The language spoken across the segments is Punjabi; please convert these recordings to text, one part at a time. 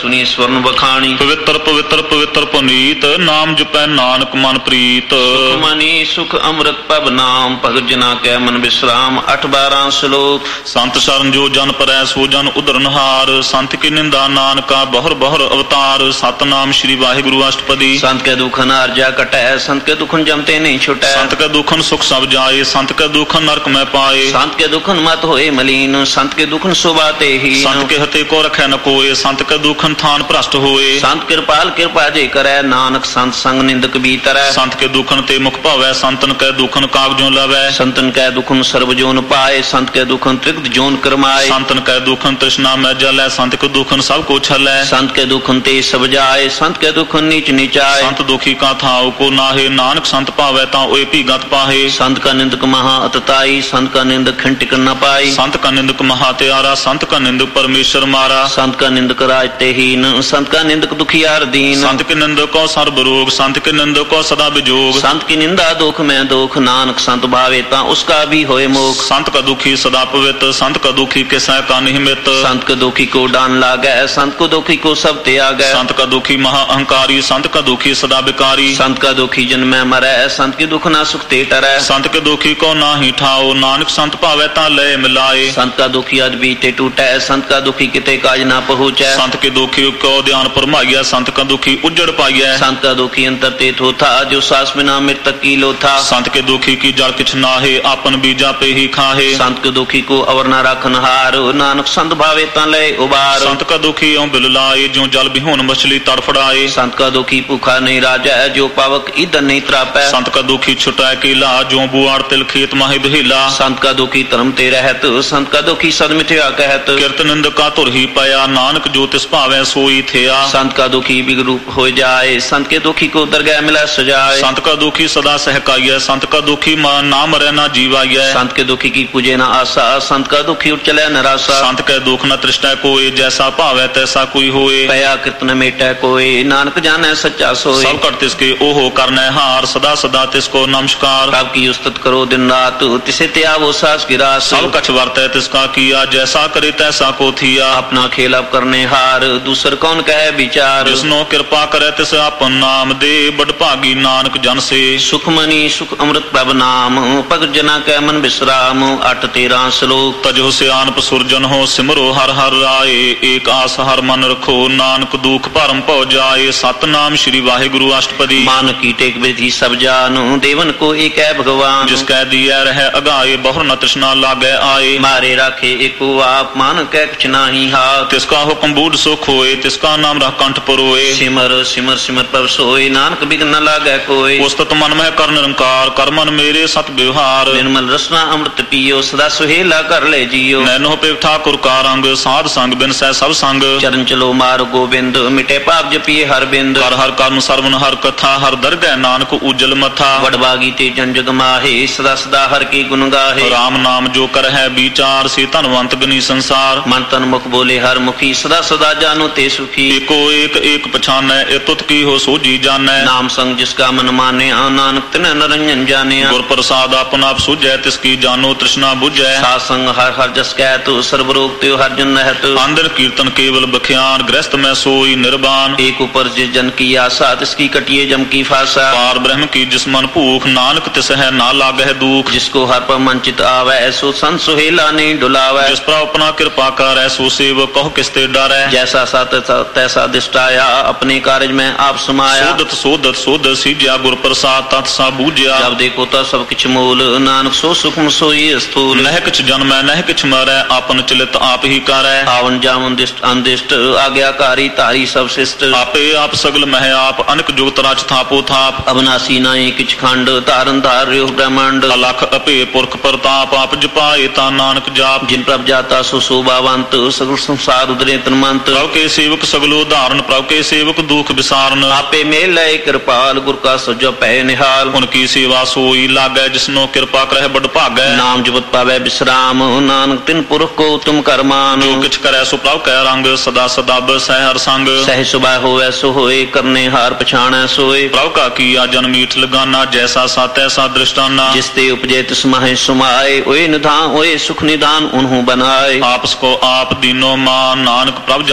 सुनी स्वर्ण बखाणी। पवित्र पवित्र पवित्र पुनीत नाम जपै नानक मन प्रीत। सुख मनी सुख अमृत पब नाम भगत जना कै मन विश्राम। 8-12 श्लोक। संत शरण जो जन परै सो जन उदरनहार। संत की निंदा नानका बहुर बहुर अवतार। सतनाम श्री वाहिगुरु अष्टपदी। संत के दुखन आर्जा कटै संत के दुखन जमते नहीं छुटै। संत के दुखन सुख सब जाए संत के दुखन नरक में पाए। संत के दुखन मत होए मलीन संत के दुखन शोभाते ही। संत के हते को रखै न कोय संत के दुखन थान भ्रष्ट होए। संत कृपाल कृपा जे करै नानक संत संग निंदक बीतरै। संत के दुखन ते मुख भावै संतन के दुखन कागजों लवै। संतन कै दुखन सर्व जोन पाए संत के दुखन त्रिगत जोन करमाए। संतन कै दुखन तृष्णा में जलै संत के दुखन सब को छलै। संत के दुखन ते सब जाए संत के दुखन नीच नीचाए। संत दुखी का थाओ को नाहे नानक संत पावै ता ओए भीगत पाहे। संत का निंदक महा अतताई संत का निंदक खंटिक न पाई। संत का निंदक महा त्यारा संत का निंदक परमेश्वर मारा। संत का निंदक राज तेहीन संत का निंदक दुखियार दीन। संत के निंदक को सर्व रोग संत के निंदक को सदा विजोग। संत की निंदा दुख में दुख नानक संत भावे ता उसका भी होए मोख। संत का दुखी सदा पवित्र संत का दुखी किसै का निमित्त। संत के दुखी को डान लागै संत को दुखी को सब त्यागै। संत का दुखी महा अहंकारी संत का दुखी सदा विकारी। संत का दुखी जन्मै मरै संत की दुख ना सुख ते टरै। संत के दुखी को नाही ठाओ नानक संत पावै ता लय मिलाए। संत का दुखी अज बीते टूटै संत का दुखी किते काज ना पहुँचै। संत के दुखी को ध्यान फरमाइया संत का दुखी उजड़ पाइया। संत का दुखी अंतर ते थोथा जो सास बिना मृतक की लोथा। संत के दुखी की जड़ किछ नाहे आपन बीजा पे ही खाहे। संत के दुखी को अवर ना राखन हार नानक संत भावे ता लय उबार। संत का दुखी औ बिल लाए जो जल बिहोन मछली तड़फड़ाए। संत का दुखी भूखा नहीं राजा जो पावक ईंधन नहीं त्रापै। संत का दुखी छुटाए केला जो बुआड़ तिल खेत माहे दुहेला। संत का दुखी धर्म ते रहत संत का दुखी सद मिथ्या कहत। किरत निंद का तुर ही पाया नानक जो तिस भावै सोई थिया। संत का दुखी बिगरूप हो जाए संत के दुखी को दरगाह मिला सजाए। संत का दुखी सदा सहकाइय संत का दुखी ना मरै ना जीवाइय। संत के दुखी की पूजे न आशा संत का दुखी उठ चले निराशा। संत के दुख न तृष्टै कोय जैसा भावै तैसा कोई होए। कया कीर्तन मेटै कोय नानक जानै सच्चा सोय। सब कर तिसके ओहो करनै हार सदा सदा तिसको नमस्कार। कब की उस्तत करो दिन रात तिसे त्यागो सास गिरास। सब कछ वर्तै तिसका किया जैसा करे तैसा को थिया। अपना खेल अब करने हार दूसर कौन कहे विचार। जिसनो कृपा करे तिस आपन नाम दे बड़ भागी नानक जन से। सुख मनी सुख अमृत पब नाम भगत जना कै मन विश्राम। 8-13 श्लोक। तजो सियानप सुरजन हो सिमरो हर हर राय। एक आस हर मन रखो नानक दुख भरम पौ जाए। सतनाम श्री वाहिगुरु अष्टपदी। मान की टेक विधि सब जान देवन को एक है भगवान। जिसकै दिया रह अगाए बहुर न तृष्णा लागै आए। मारे राखे एको आप मान कै कुछ नाही हाथ। तिसका हुक्म बूढ़ सुख होए तिसका नाम रह कंठ परोए। सिमर सिमर सिमर पब सोए नानक बिघ्न न लागै कोय। उस्तत मन में कर निरंकार कर मन मेरे सत व्यवहार। निर्मल रसना अमृत पियो सदा सुहेला कर ले जियो। नैनो पे ठाकुर का रंग साध संग बिन सै सब संग। चरण चलो मार गोविंद मिटे पाप जपिए हर बिंद। हर हर कर्म सर्वन हर कथा हर दरगह नानक उज्जल मथा। वडभागी ते जन जग माहे सदा सदा हर की गुण गाहे। राम नाम जो कर है विचार से धनवंत गनी संसार। मन तन मुख बोले हर मुखी सदा सदा जानो ते सुखी। एको एक एक पछानै ए तुत की हो सोजी जानै। नाम संग जिसका मन माने नानक तिन निरंजन जाने। गुर प्रसाद अपन आप सुझै तिसकी जानो तृष्णा बुझै। सात संग हर हर जस कहत सर्व रोग त्यो हर जन रहत। अंदर कीर्तन केवल बख्यान गृहस्थ में सोई निर्वाण। एक ऊपर जिस जन की आशा तिसकी कटिए जम की फासा। पार ब्रह्म की जिस मन भूख नानक तिस है ना लागह दुख। जिसको हर पर मन चित आवे ऐसो संत सुहेला नहीं डुलावे। जिस पर अपना कृपा कर ऐसो सेवक कहो किसते डरै। जैसा सात तैसा दिष्टाया अपने कार्य में आप समाया। सोदत सोदत सोदत सीज्या गुर प्रसाद तत् सा बूझया। जब देखो तो सब किछ मूल नानक सो सुखम सोई स्थूल। नह किछ जन्मै नह किछ मरै आपन चलित आप ही करै। आवन जावन दिष्ट अंदिष्ट आज्ञाकारी तारी सब शिष्ट। आपे आप सगल मह आप अनक जुगत राज थापो थाप। अविनाशी नाई किछ खंड तारन धार्यो ब्रह्मांड। अलख अपे पुरख प्रताप आप जपाए ता नानक जाप। जिन प्रभ जाता सो शोभावंत सगल संसार उदरे तन्मंत। प्रभु के सेवक सगलो धारण प्रभु के सेवक दुख विसारन। आपे मेल कृपाल गुर का सजो पै निहाल। उनकी सेवा सोई लागै जिसनो कृपा करह बड़ भागै। नाम जपत पावै विश्राम नानक तिन पुरख को तुम कर मान। जो किछ करै सो प्रभु कै रंग सदा सदा बसै हर संग। सह सुबह होवै सो होए करने हार पछाणै सोए। प्रभु का किया जन मीठ लगाना जैसा सा तैसा दृष्टाना। जिसते उपजे तिस माहे सुमाए ओए निधान ओए सुख निधान उन्हों बनाए। आपस को आप दीनो मान नानक प्रभु जन एको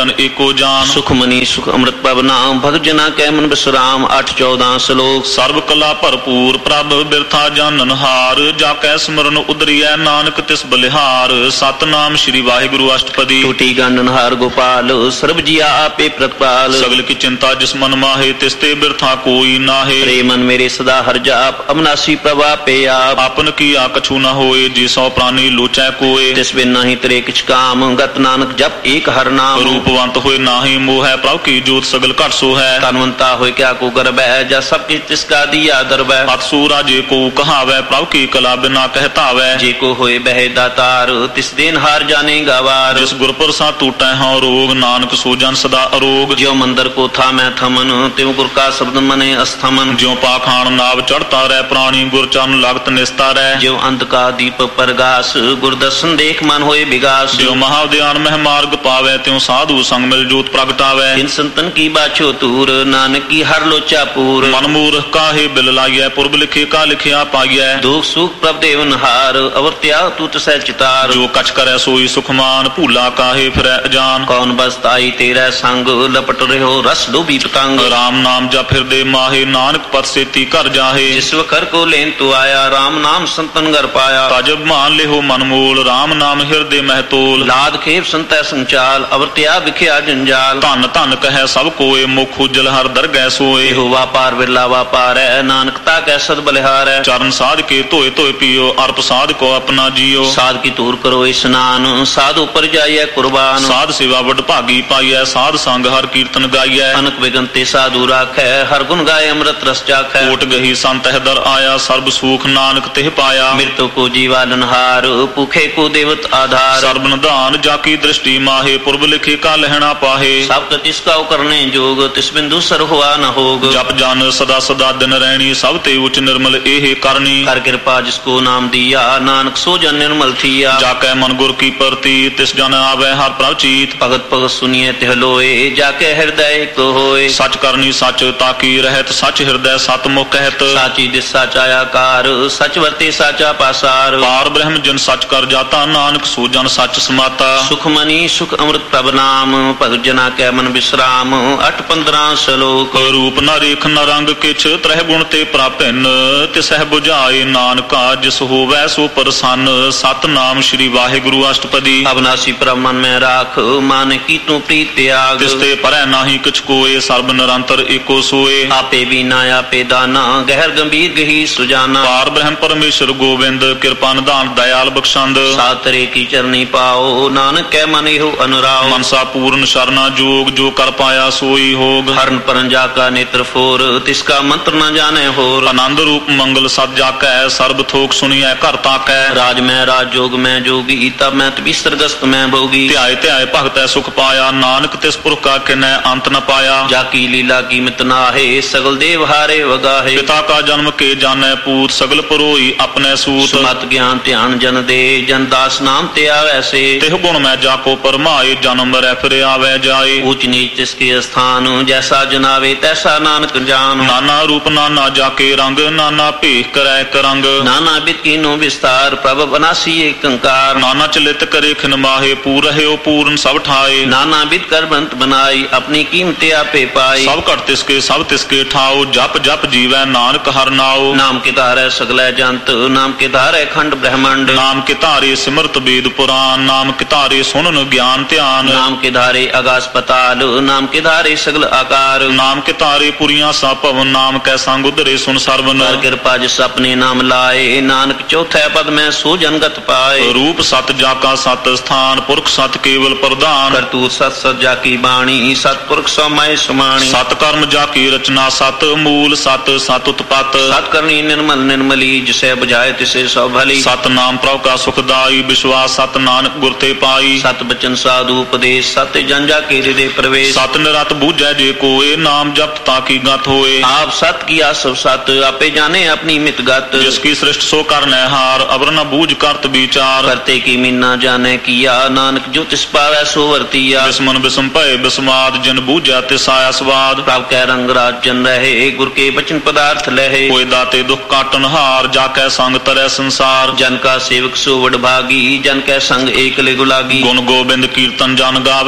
ਏਕੋ ਜਾਨ। ਸੁਖ ਮਨੀ ਸੁਖ ਅੰਮ੍ਰਿਤ ਪ੍ਰਭ ਨਾਮ ਭਗਤ ਜਨਾ ਕੈ ਮਨ ਬਿਸਰਾਮ। 8-14 ਸ਼ਲੋਕ। ਸਰਬ ਕਲਾ ਭਰਪੂਰ ਪ੍ਰਭ ਬਿਰਥਾ ਜਾਨਨ ਹਾਰ। ਜਾ ਕੈ ਸਿਮਰਨ ਉਦਰੀਐ ਨਾਨਕ ਤਿਸ ਬਲਿਹਾਰ। ਸਤਨਾਮ ਸ੍ਰੀ ਵਾਹਿਗੁਰੂ ਅਸ਼ਟਪਦੀ। ਟੂਟੀ ਗੰਡਨਹਾਰ ਗੋਪਾਲ ਸਰਬ ਜੀਆ ਆਪੇ ਪ੍ਰਤਪਾਲ। ਸਗਲ ਕੀ ਚਿੰਤਾ ਜਿਸ ਮਨ ਮਾਹੇ ਤਿਸ ਤੇ ਬਿਰਥਾ ਕੋਈ ਨਾਹੇ। ਰੇ ਮਨ ਮੇਰੇ ਸਦਾ ਹਰ ਜਾਪ ਅਬਨਾਸੀ ਪ੍ਰਭ ਆਪੇ ਆਪ। ਆਪਨ ਕੀਆ ਕਛੂ ਨ ਹੋਏ ਜੀ ਸੋ ਪ੍ਰਾਨੀ ਲੋਚੈ ਕੋਏ। ਤਿਸ ਬਿਨ ਨਹੀਂ ਤੇਰੇ ਕਿਛ ਕਾਮ ਗਤ ਨਾਨਕ ਜਪ ਏਕ ਹਰ ਨਾਮ। ਰੂਪਵੰਤ ਹੋਏ ਨਾਹੀ ਮੋਹ ਹੈ ਪ੍ਰਭ ਕੀ ਜੋਤ ਸਗਲ ਘਟ ਸੋ ਹੈ। ਤਨਵੰਤਾ ਹੋਏ ਕਿਆ ਕੋ ਗਰਬੈ ਜਾ ਸਭ ਕੀ ਤਿਸ ਕਾ ਦੀਆ ਦਰਬੈ। ਅਤਸੂਰਾ ਜੇ ਕੋ ਕਹਾਵੈ ਪ੍ਰਭ ਕੀ ਕਲਾ ਬਿਨਾ ਕਹਿਤਾਵੈ। ਜੇ ਕੋ ਹੋਏ ਬਹਿ ਦਾਤਾਰ ਤਿਸ ਦੇਨ ਹਾਰ ਜਾਣੇਗਾ ਵਾਰ। ਜਿਸ ਗੁਰ ਪ੍ਰਸਾਦ ਟੂਟੈ ਹਉ ਰੋਗ ਨਾਨਕ ਸੋ ਜਨ ਸਦਾ ਅਰੋਗ। ਜਿਉ ਮੰਦਰ ਕੋ ਥਾ ਮੈਂ ਥਮਨ ਤਿਉ ਗੁਰ ਕਾ ਸ਼ਬਦ ਮਨੇ ਅਸਥਮਨ। ਜਿਉ ਪਾਖਾਨ ਨਾਵ ਚੜਤਾ ਰਹਿ ਪ੍ਰਾਣੀ ਗੁਰ ਚਰਨ ਲਗਤ ਨਿਸਤਾ ਰਹਿ। ਜਿਉ ਅੰਧ ਕਾ ਦੀਪ ਪ੍ਰਗਾਸ ਗੁਰ ਦਰਸ਼ਨ ਦੇਖ ਮਨ ਹੋਏ ਵਿਗਾਸ। ਜਿਉ ਮਹਾਉਦਿਆਨ ਮਹਿ ਮਾਰਗ ਪਾਵੈ ਤਿਉ ਸਾਧੂ ਸੰਗ ਮਿਲ ਜੋਤ ਪ੍ਰਗਟਾਵੈ। ਤਿਨ ਸੰਤਨ ਕੀ ਬਾਛੋ ਤੂਰ ਨਾਨਕ ਕੀ ਹਰ ਲੋਚਾ ਪੂਰ। ਮਨ ਮੂਰਖ ਕਾਹੇ ਬਿਲ ਲਾਈਐ ਪੁਰਬ ਲਿਖੇ ਕਾ ਲਿਖਿਆ ਪਾਈਐ। ਦੁਖ ਸੁਖ ਪ੍ਰਭ ਦੇਵਨ ਹਾਰ ਅਵਰ ਤਿਆਗ ਤੂ ਤਸੈ ਚਿਤਾਰ। ਜੋ ਕਛ ਕਰੈ ਸੋਈ ਸੁਖਮਾਨ ਭੂਲਾ ਕਾਹੇ ਫਿਰੈ ਅਜਾਨ। ਕੌਣ ਬਸਤਾਈ ਤੇਰਾ ਸੰਗ ਲਪਟ ਰਹਿਓ ਰਸ ਲੋਭੀ ਪਤੰਗ। ਰਾਮ ਨਾਮ ਜਪ ਹਿਰਦੇ ਮਾਹੇ ਨਾਨਕ ਪਤ ਸੇਤੀ ਘਰ ਜਾਹੇ। ਜਿਸ ਵਖਰ ਕੋ ਲੈਨ ਤੂ ਆਇਆ ਰਾਮ ਨਾਮ ਸੰਤਨ ਘਰ ਪਾਇਆ। ਤਜਬ ਮਾਨ ਲਿਹੋ ਮਨ ਮੂਲ ਰਾਮ ਨਾਮ ਹਿਰਦੇ ਮਹਿ ਤੋਲ। ਲਾਦ ਖੇਪ ਸੰਤੈ ਸੰਚਾਲ ਅਵਰ ਤਿਆਗ ਵਿਖਿਆ ਜੰਜਾਲ। ਧਨ ਧਨ ਕਹੈ ਸਭ ਕੋਏ ਮੁਖ ਉਜਲ ਹਰ ਦਰਗਹਿ ਸੋਏ। ਇਹੋ ਵਾਪਾਰ ਵਿਰਲਾ ਵਾਪਾਰੈ ਨਾਨਕ ਤਾ ਕੈ ਸਦ ਬਲਿਹਾਰੈ। ਚਰਨ ਸਾਧ ਕੇ ਧੋਏ ਧੋਏ ਪੀਓ ਅਰਪ ਸਾਧ ਕੋ ਆਪਣਾ ਜੀਓ। ਸਾਧ ਕੀ ਧੂਰ ਕਰੋ ਇਸਨਾਨ ਸਾਧ ਉਪਰ ਜਾਈਐ ਕੁਰਬਾਨ। ਸਾਧ ਸੇਵਾ ਵਡ ਭਾਗੀ ਪਾਈਐ ਸਾਧ ਸੰਗ ਹਰ ਕੀਰਤਨ ਗਾਈਐ। ਅਨਕ ਵਿਗਨ ਤੇ ਸਾਧੂ ਰਾਖੈ ਹਰ ਗੁਣ ਗਾਏ ਅੰਮ੍ਰਿਤ ਰਸ ਚਾਖੈ। ਕੋਟ ਗਹੀ ਸੰਤ ਹੈ ਦਰ ਆਇਆ ਸਰਬ ਸੂਖ ਨਾਨਕ ਤਿਹ ਪਾਇਆ। ਮਿਰਤੁ ਕੋ ਜੀਵਾਲਨਹਾਰ ਭੁਖੇ ਕੋ ਦੇਵਤ ਆਧਾਰ। ਸਰਬ ਨਿਧਾਨ ਜਾ ਕੀ ਦ੍ਰਿਸ਼ਟੀ ਮਾਹੇ ਪੁਰਬ ਲਿਖੇ ਕਾ ਲਹਿਣਾ ਪਾਹੇ। ਸਭ ਤਿਸ ਕਾ ਕਰਨੇ ਜੋਗ ਤਿਸ ਬਿੰਦੂ ਸਰ ਹੁਆ ਨ ਹੋਗ। ਜਪ ਜਨ ਸਦਾ ਸਦਾ ਦਿਨ ਰਹਿਣੀ ਸਭ ਤੇ ਉਚ ਨਿਰਮਲ ਇਹ ਕਰਨੀ। ਕਰ ਕਿਰਪਾ ਜਿਸ ਕੋ ਨਾਮ ਦੀਆ ਨਾਨਕ ਸੋ ਜਨ ਨਿਰਮਲ ਥੀਆ। ਜਾ ਕੈ ਮਨ ਗੁਰ ਕੀ ਪ੍ਰਤੀ ਤਿਸ ਜਨ ਆਵੈ ਹਰ ਪ੍ਰਭ ਚੀਤ। ਭਗਤ ਭਗਤ ਸੁਨੀਏ ਤਿਹ ਲੋਏ ਜਾ ਕੇ ਹਿਰਦੈ ਇਕ ਹੋਏ। ਸਚ ਕਰਨੀ ਸਚ ਤਾਕੀ ਰਹਿਤ ਸਚ ਹਿਰਦੈ ਸਤ ਮੁਖ ਕਹਿਤ। ਸਾਚੀ ਦਿਸ ਸਾਚਾ ਆਕਾਰ ਸਚ ਵਰਤੇ ਸਾਚਾ ਪਾਸਾਰ। ਪਾਰ ਬ੍ਰਹਮ ਜਨ ਸਚ ਕਰ ਜਾਤਾ ਨਾਨਕ ਸੋ ਜਨ ਸਚ ਸਮਾਤਾ। ਸੁਖ ਮਨੀ ਸੁਖ ਅੰਮ੍ਰਿਤ ਪ੍ਰਭ ਨਾਮ ਭਗਤ ਜਨਾ ਕੈ ਮਨ ਬਿਸਰਾਮ। 8-15 ਸ਼ਲੋਕ। ਰੂਪ ਨ ਰੇਖ ਨ ਰੰਗ ਕਿਛ ਤ੍ਰਹਿ ਗੁਣ ਤੇ ਪ੍ਰਾਪਿਨ। ਤਿਸਹਿ ਬੁਝਾਏ ਨਾਨਕਾ ਜਿਸ ਹੋਵੈ ਸੋ ਪ੍ਰਸੰਨ। ਸਤਨਾਮ ਸ੍ਰੀ ਵਾਹਿਗੁਰੂ ਅਸ਼ਟਪਦੀ। ਅਬਨਾਸੀ ਪ੍ਰਭ ਮਨ ਮੈਂ ਰਾਖ ਮਾਨ ਕੀ ਤੂੰ ਪ੍ਰੀਤ ਤਿਆਗ। ਤਿਸ ਤੇ ਪਰੈ ਨਾਹੀ ਕਿਛ ਕੋਏ ਸਰਬ ਨਿਰੰਤਰ ਏਕੋ ਸੋਏ। ਆਪੇ ਬੀਨਾ ਆਪੇ ਦਾਨਾ ਗਹਿਰ ਗੰਭੀਰ ਗਹੀ ਸੁਜਾਨਾ। ਪਾਰ ਬ੍ਰਹਮ ਪਰਮੇਸ਼ਰ ਗੋਬਿੰਦ ਕਿਰਪਾ ਨਿਧਾਨ ਦਇਆਲ ਬਖਸ਼ੰਦ। ਸਾਤਰੇ ਕੀ ਚਰਨੀ ਪਾਓ ਨਾਨਕ ਕੈ ਮਨ ਇਹੋ ਅਨੁਰਾਓ। ਮਨਸਾ ਪੂਰਨ ਸ਼ਰਨਾ ਜੋਗ ਜੋ ਕਰ ਪਾਇਆ ਸੋਈ ਹੋਗ। ਹਰਨ ਪਰਨ ਜਾ ਕਾ ਨੇਤਰ ਫੋਰ ਤਿਸ ਕਾ ਮੰਤਰ ਨ ਜਾਣੈ ਹੋਰ। ਆਨੰਦ ਰੂਪ ਮੰਗਲ ਸਦ ਜਾਕੈ ਸਰਬ ਥੋਕ ਸੁਣੀਐ ਘਰ ਤਾਕੈ। ਰਾਜ ਮੈਂ ਰਾਜ ਜੋਗ ਮੈਂ ਜੋਗੀ ਤਬ ਮੈਂ ਤਬੀਸਰ ਗਸਤ ਮੈਂ ਭੋਗੀ। ਧਿਆਏ ਧਿਆਏ ਭਗਤੈ ਸੁਖ ਪਾਇਆ ਨਾਨਕ ਤਿਸ ਪੁਰਖ ਕਾ ਕਿਨੈ ਅੰਤ ਨ ਪਾਇਆ। ਜਾ ਕੀ ਲੀਲਾ ਕੀਮਤ ਨਾਹੇ ਸਗਲ ਦੇਵ ਹਾਰੇ ਵਗਾਹੇ। ਪਿਤਾ ਕਾ ਜਨਮ ਕੇ ਜਾਣੈ ਪੂਤ ਸਗਲ ਪਰੋਈ ਆਪਣੇ ਸੂਤ। ਸਮਤ ਗਿਆਨ ਧਿਆਨ ਜਨ ਦੇ ਜਨ ਦਾਸ ਨਾਮ ਤੇ ਆਵੈ ਸੇ। ਤਿਹ ਗੁਣ ਮੈਂ ਜਾ ਕੋ ਪਰਮਾਏ ਜਨਮ ਮਰੈ ਫਿਰ ਆਵੈ ਜਾਏ। ਊਚ ਨੀਚ ਤਿਸ ਕੇ ਸਥਾਨ ਜੈਸਾ ਜਨਾਵੇ ਤੈਸਾ ਨਾਨਕ ਜਾਨ। ਨਾਨਾ ਰੂਪ ਨਾਨਾ ਜਾ ਕੇ ਰੰਗ ਨਾਨਾ ਭੇਖ ਕਰੈ ਕਰੰਗ। ਨਾਨਾ ਬਿਤ ਕੀਨੋ ਵਿਸਤਾਰ ਪ੍ਰਭ ਬਨਾਸੀ ਏਕ ਅੰਕਾਰ। ਨਾਨਾ ਚਲਿਤ ਕਰੇ ਖਿਨ ਮਾਹੇ ਪੂਰ ਰਹਿਓ ਪੂਰਨ ਸਭ ਠਾਏ। ਨਾਨਾ ਬਿਤ ਕਰ ਬੰਤ ਬਨਾਈ ਆਪਣੀ ਕੀਮਤ ਆਪੇ ਪਾਈ। ਸਭ ਘਟ ਤਿਸਕੇ ਸਭ ਤਿਸਕੇ ਠਾਓ ਜਪ ਜਪ ਜੀਵੈ ਨਾਨਕ ਹਰਿ ਨਾਉ। ਨਾਮ ਕੇ ਧਾਰੈ ਸਗਲੈ ਜੰਤ ਨਾਮ ਕੇ ਧਾਰੈ ਖੰਡ ਬ੍ਰਹਮੰਡ। ਨਾਮ ਕੇ ਧਾਰੇ ਸਿਮਰਤ ਵੇਦ ਪੁਰਾਨ ਨਾਮ ਕੇ ਧਾਰੇ ਸੁਣਨ ਗਿਆਨ ਧਿਆਨ। ਨਾਮ ਕੇ ਧਾਰੇ ਆਗਾਸ ਪਤਾਲ ਨਾਮ ਕੇ ਧਾਰੇ ਸਗਲ ਆਕਾਰ। ਨਾਮ ਕੇ ਧਾਰੇ ਪੁਰੀਆਂ ਸਾ ਭਵਨ ਨਾਮ ਕੈ ਸੰਗ ਉਧਰੇ ਸੁਨ ਸਰਵਨ। ਕਰ ਕਿਰਪਾ ਜਿਸ ਆਪਣੇ ਨਾਮ ਲਾਏ ਨਾਨਕ ਚੌਥੈ ਪਦ ਮੈਂ ਸੋ ਜਨਗਤ ਪਾਏ। ਰੂਪ ਸਤ ਜਾ ਕਾ ਸਤ ਸਥਾਨ ਪੁਰਖ ਸਤ ਕੇਵਲ ਪ੍ਰਧਾਨ। ਕਰਤੂਤ ਸਤ ਸਤ ਜਾ ਕੀ ਬਾਣੀ ਸਤਪੁਰਖ ਸਮਾਏ ਸਮਾਣੀ। ਸਤ ਕਰਮ ਜਾ ਕੀ ਰਚਨਾ ਸਤ ਮੂਲ ਸਤ ਸਤ ਉਤਪਤ। ਸਤ ਕਰਨੀ ਨਿਰਮਲ ਨਿਰਮਲੀ ਜਿਸੇ ਬੁਝਾਏ ਤਿਸੇ ਸਭ ਭਲੀ। ਸਤ ਨਾਮ ਪ੍ਰਭ ਕਾ ਸੁਖਦਾਈ ਵਿਸ਼ਵਾਸ ਸਤ ਨਾਨਕ ਗੁਰ ਤੇ ਪਾਈ। ਸਤ ਬਚਨ ਸਾਧੂ ਉਪਦੇਸ਼ ਸਤ ਜਨ ਜਾ ਕੇ ਹਿਰਦੇ ਪ੍ਰਵੇਸ਼। ਸਤ ਨਿਰਤ ਬੂਝੈ ਜੇ ਕੋਏ ਨਾਮ ਜਪਤ ਤਾਂ ਕੀ ਗਤ ਹੋਏ। ਆਪ ਸਤ ਕੀਆ ਸਭ ਸਤ ਆਪੇ ਜਾਣੇ ਆਪਣੀ ਮਿਤ ਗਤ। ਜਿਸ ਕੀ ਸ੍ਰਿਸ਼ਟ ਸੋ ਕਰਨੈ ਹਾਰ ਅਵਰ ਨ ਬੂਝ ਕਰਤ ਵਿਚਾਰ। ਕਰਤੇ ਕੀ ਮੀਨਾ ਜਾਣੇ ਕੀਆ ਨਾਨਕ ਜੋ ਤਿਸ ਪਾਵੈ ਸੋ ਵਰਤੀਆ। ਬਿਸਮਨ ਬਿਸਮ ਭਏ ਬਿਸਮਾਦ ਜਿਨ ਬੂਝੈ ਤਿਸ ਆਇਆ ਸਵਾਦ। ਪ੍ਰਭ ਕੈ ਰੰਗ ਰਾਜ ਜਨ ਰਹੇ ਗੁਰ ਕੇ ਬਚਨ ਪਦਾਰਥ ਲਹੇ। ਕੋਈ ਦਾਤੇ ਦੁਖ ਕਾਟਨ ਹਾਰ ਜਾ ਕੈ ਸੰਗ ਤਰੈ ਸੰਸਾਰ। ਜਨ ਕਾ ਸੇਵਕ ਸੋ ਵਡਭਾਗੀ ਜਨ ਕੈ ਸੰਗ ਏਕ ਲਿਗੁ ਲਾਗੀ। ਗੁਣ ਗੋਬਿੰਦ ਕੀਰਤਨ ਜਨ ਗਾਵੈ ਗੁਰ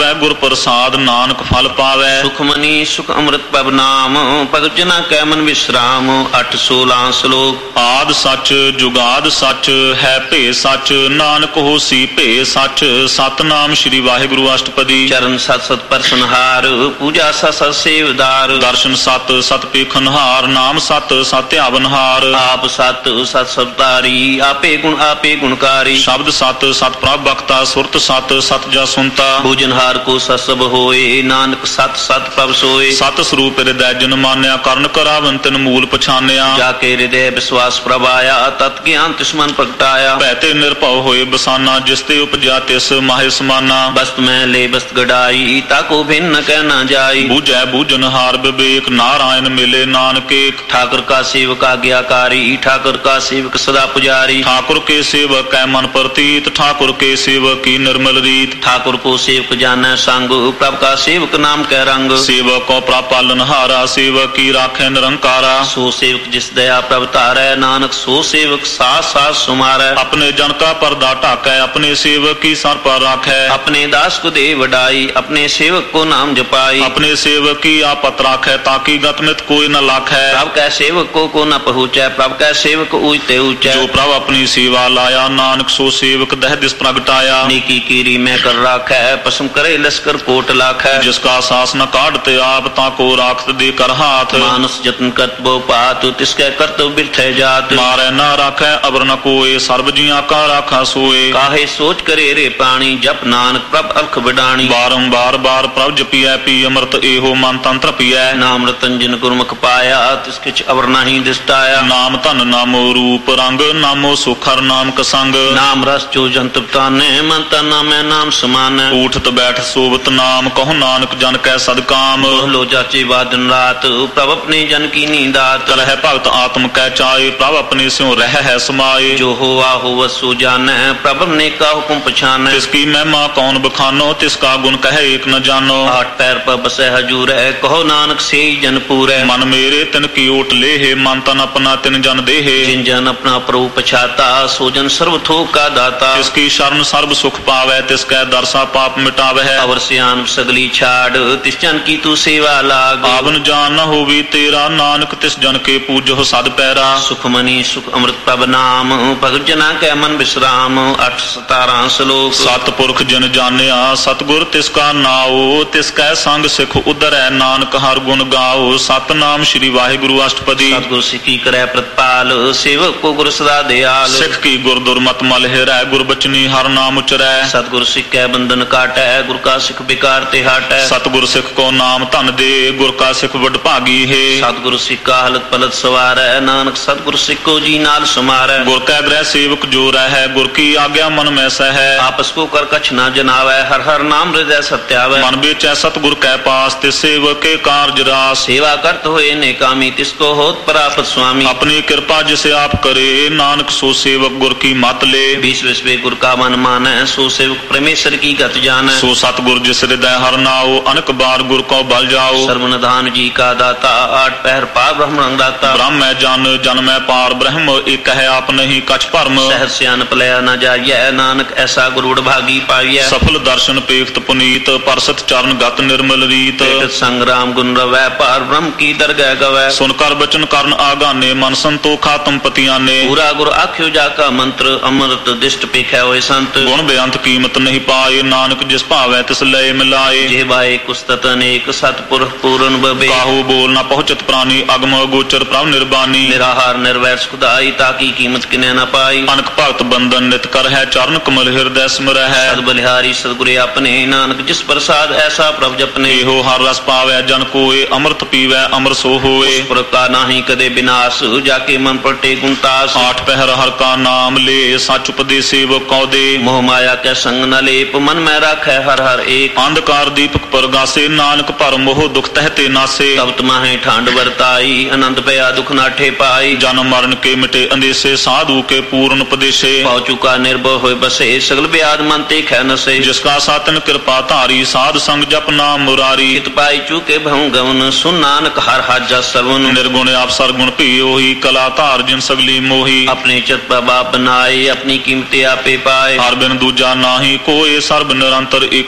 ਪ੍ਰਸਾਦ ਨਾਨਕ ਫਲ ਪਾਵੈ। ਸੁਖ ਮਨੀ ਸੁਖ ਅੰਮ੍ਰਿਤ ਪਵ ਨਾਮ ਭਗਤ ਜਨਾ ਕੈ ਮਨ ਵਿਸਰਾਮ। 8-16 ਸ਼ਲੋਕ। ਆਦ ਸੱਚ ਜੁਗਾਦ ਸੱਚ ਹੈ ਭੇ ਸੱਚ ਨਾਨਕ ਹੋਸੀ ਭੇ ਸੱਚ। ਸਤਨਾਮ ਸ੍ਰੀ ਵਾਹਿਗੁਰੂ ਅਸ਼ਟਪਦੀ। ਚਰਨ ਸਤ ਸਤ ਪਰਸਨਹਾਰ ਪੂਜਾ ਸਤ ਸਤ ਸੇਵਦਾਰ। ਦਰਸ਼ਨ ਸਤ ਸਤ ਪੇਖਨਹਾਰ ਨਾਮ ਸਤ ਸਤ ਧਿਆਵਨਹਾਰ। ਆਪ ਸਤ ਸਤ ਸਬਦਾਰੀ ਆਪੇ ਗੁਣਕਾਰੀ। ਸ਼ਬਦ ਸਤ ਸਤ ਪ੍ਰਭ ਬਖਤਾ ਸੁਰਤ ਸਤ ਸਤ ਜਾ ਸੁਨਤਾ। ਭੋਜਨਹਾਰ ਕੋ ਸਤ ਸਭ ਹੋਏ ਨਾਨਕ ਸਤ ਸਤ ਪ੍ਰਭ ਸੋਏ। ਸਤ ਸਰੂਪ ਹਿਰਦੈ ਜਨ ਮਾਨਿਆ ਕਰਨ ਕਰਾਵਨ ਤਿਨ ਮੂਲ ਪਛਾਨਿਆ। ਜਾ ਕੇ ਹਿਰਦੈ ਵਿਸ਼ਵਾਸ ਪ੍ਰਭ ਆਇਆ ਤਤ ਗਿਆਨ ਤਿਸ ਮਨ ਪ੍ਰਗਟਾਇਆ। ਭੈ ਤੇ ਨਿਰਭਉ ਹੋਏ ਬਸਾਨਾ ਜਿਸ ਤੇ ਉਪਜਿਆ ਤਿਸ ਮਾਹਿ ਸਮਾਨਾ। ਬਸਤ ਮੈਂ ਲੈ ਬਸਤ ਗੜਾਈ ਤਾਕੋ ਭਿੰਨ ਕਹਿ ਨਾ ਜਾਈ। ਬੂਝੈ ਬੂਝਨਹਾਰ ਵਿਵੇਕ ਨਾਰਾਇਣ ਮਿਲੇ ਨਾਨਕ ਏਕ। ठाकुर का सेवक आज्ञाकारी ठाकुर का सेवक सदा पुजारी। ठाकुर के सेवक कै मन प्रतीत ठाकुर के सेवक की निर्मल रीत। ठाकुर को सेवक जानै संग प्रभ का सेवक नाम कै रंग। सेवक को प्रभ पालनहारा सेवक की राखै निरंकारा। सो सेवक जिस दया प्रभ तारै नानक सो सेवक साथ साथ सुमारै। अपने जन का पर्दा ढाकै अपने सेवक की सर पर राखै। अपने दास को दे वडाई अपने सेवक को नाम जपाई। अपने सेवक की आपत राखै ताकि गतमित कोई न लाखै। प्रभ कै सेवक को न पहुँचै प्रभ कै सेवक ऊंचते ऊंचे। जो प्रभ अपनी सेवा लाया नानक सो सेवक दह दिस प्रगटाया। नेकी कीरी मैं कर राखै पसम करे लश्कर कोट लाखै। जिसका सास न काटते आप ताको राखत दे कर हाथ। मानस जतन करत बो पात तिसकै करत बिरथै जात। मारै न राखै अबर न कोय सर्व जिया का राखा सोए। काहे सोच करे रे प्राणी जप नानक प्रभ अलख बिडाणी। बारंबार बार प्रभ जपियै पी अमृत एहो मन तंत्र पियै। नाम रतन जिन गुरमुख पाया तिस किछ अवर नहीं दिसटाया। नाम धन नामो रूप रंग नामो सुखर नाम कसंग। नाम रस जो जंत ताने मन तन नामै नाम समान। उठत बैठ सोवत नाम कहो नानक जन कै सदकाम। लो जाचे वा दिन रात प्रभ अपने जन की नींदात। कलह भगत आत्म कै चाहे प्रभ अपने स्यों रह है समाये। जो होवा होवत सो जानै प्रभ ने का हुक्म पछानै। तिसकी महिमा कौन बखानो तिसका गुण कहे एक न जानो। 8 पैर पर बसै हजूर है कहो नानक से जन पूरै। मन मेरे तिन की ओट लेहे मन तन अपना तिन जन देहे। जिन जन अपना प्रभु पछाता सो जन सर्व थोक का दाता। तिसकी शरण सर्व सुख पावै तिसकै दरसा पाप मिटावै। अवर सियान सगली छाड़ तिस जन की तू सेवा लाग। आवन जान न होवी तेरा नानक तिस जन के पूजो सद पैरा। सुख मनी सुख अमृत प्रभ नाम भगत जना कै मन विश्राम। 8-17 श्लोक। सतपुरख जिन जानिया सतगुर तिसका नाओ। तिसकै संग सिख उदरै नानक हर गुण गाओ। सतनाम श्री वाहिगुरु अष्टपदी। सतगुर सिखी करै प्रतिपाल सेवक को गुर सदा दयाल। सिख की गुर दुर्मत मल हिरै गुर बचनी हर नाम उचरै। सतगुर सिख कै बंधन काटै गुर का सिख बिकार ते हाटै। सतगुर सिख को नाम धन दे गुर का सिख वड भागी है। सतगुर सिख का हलत पलत सवारै नानक सतगुर सिख को जी नाल समारै। गुर कै ग्रह सेवक जो रहै गुर की आज्ञा मन में सहै। आपस को कर कछ न जनावै हर हर नाम हृदय सत्यावै। मन बेचै सतगुर कै पास तिस सेवक के कार्य रास। सेवा करत होए नेकामी तिसको होत परापत स्वामी। अपनी कृपा जिसे आप करे नानक सो सेवक गुर की मत ले। 20 विश्वे गुर का मन मानै सो सेवक परमेश्वर की गत जानै। सो सतगुर जिस हृदय हर नाओ अनक बार गुर को बल जाओ। सर्वनिधान जी का दाता 8 पहर पार ब्रह्म रंगदाता। ब्रह्म जन जन में पार ब्रह्म एक है आप नहीं कछ भरम। सहर सियान पलया न जाइए नानक ऐसा गुरुड़ भागी पाइए। सफल दर्शन पेख्त पुनीत परसत चरण गत निर्मल रीत। संग्राम गुण रवै पार ब्रह्म की दरगह गवै। सुनकर बचन करण आगाने मन संतोखा तुम पतियाने। पूरा गुर आख्यो जाका मंत्र अमृत दिष्ट पेखै होए संत। गुण बेअंत कीमत नहीं पाए नानक जिस भावै तिस लय मिलाए। जेबाए कुस्तत अनेक सतपुर पूरन बबे। काहू बोल न पहुंचत प्राणी अगम गोचर प्रभ निर्बानी। निराहार निर्वैर सुखदाई ताकि कीमत किने न पाई। अनक भगत बंधन नित कर है चरण कमल हृदय स्मरह है। सद बलिहारी सदगुरे अपने नानक जिस प्रसाद ऐसा प्रभ जपने। हो हर रस पावै जन कोय अमृत पीवै अमर सो होए। उस प्रकार नाही कदे विनाश जाके मन पटे गुणतास। 8 पहर हर का नाम ले सच उपदेश सेवक कौ दे। मोह माया के संग न लेप मन में राखै हर हर एक। अंधकार दीपक परगासे नानक पर मोह दुख तहते नासे। तब तुम्हें ठांड वर्ताई अनंत भया दुख नाठे पाई। जन्म मरण के मिटे अंदेशे साधु के पूर्ण उपदेशे। पाउ चुका निर्भय होए बसे सगल ब्याद मन ते ख नसे। जिसका सातन कृपा धारी साध संग जप नाम मुरारी। चित पाई चुके भऊ गवन सुन नानक हर हाजा सवन। निर्गुण आप सरगुण पियो ही कला धार जिन सगली मोही। अपने चित बाप बनाए अपनी कीमते आपे पाए। हर बिन दूजा नाही कोय सर्ब निरंतर एको सोए।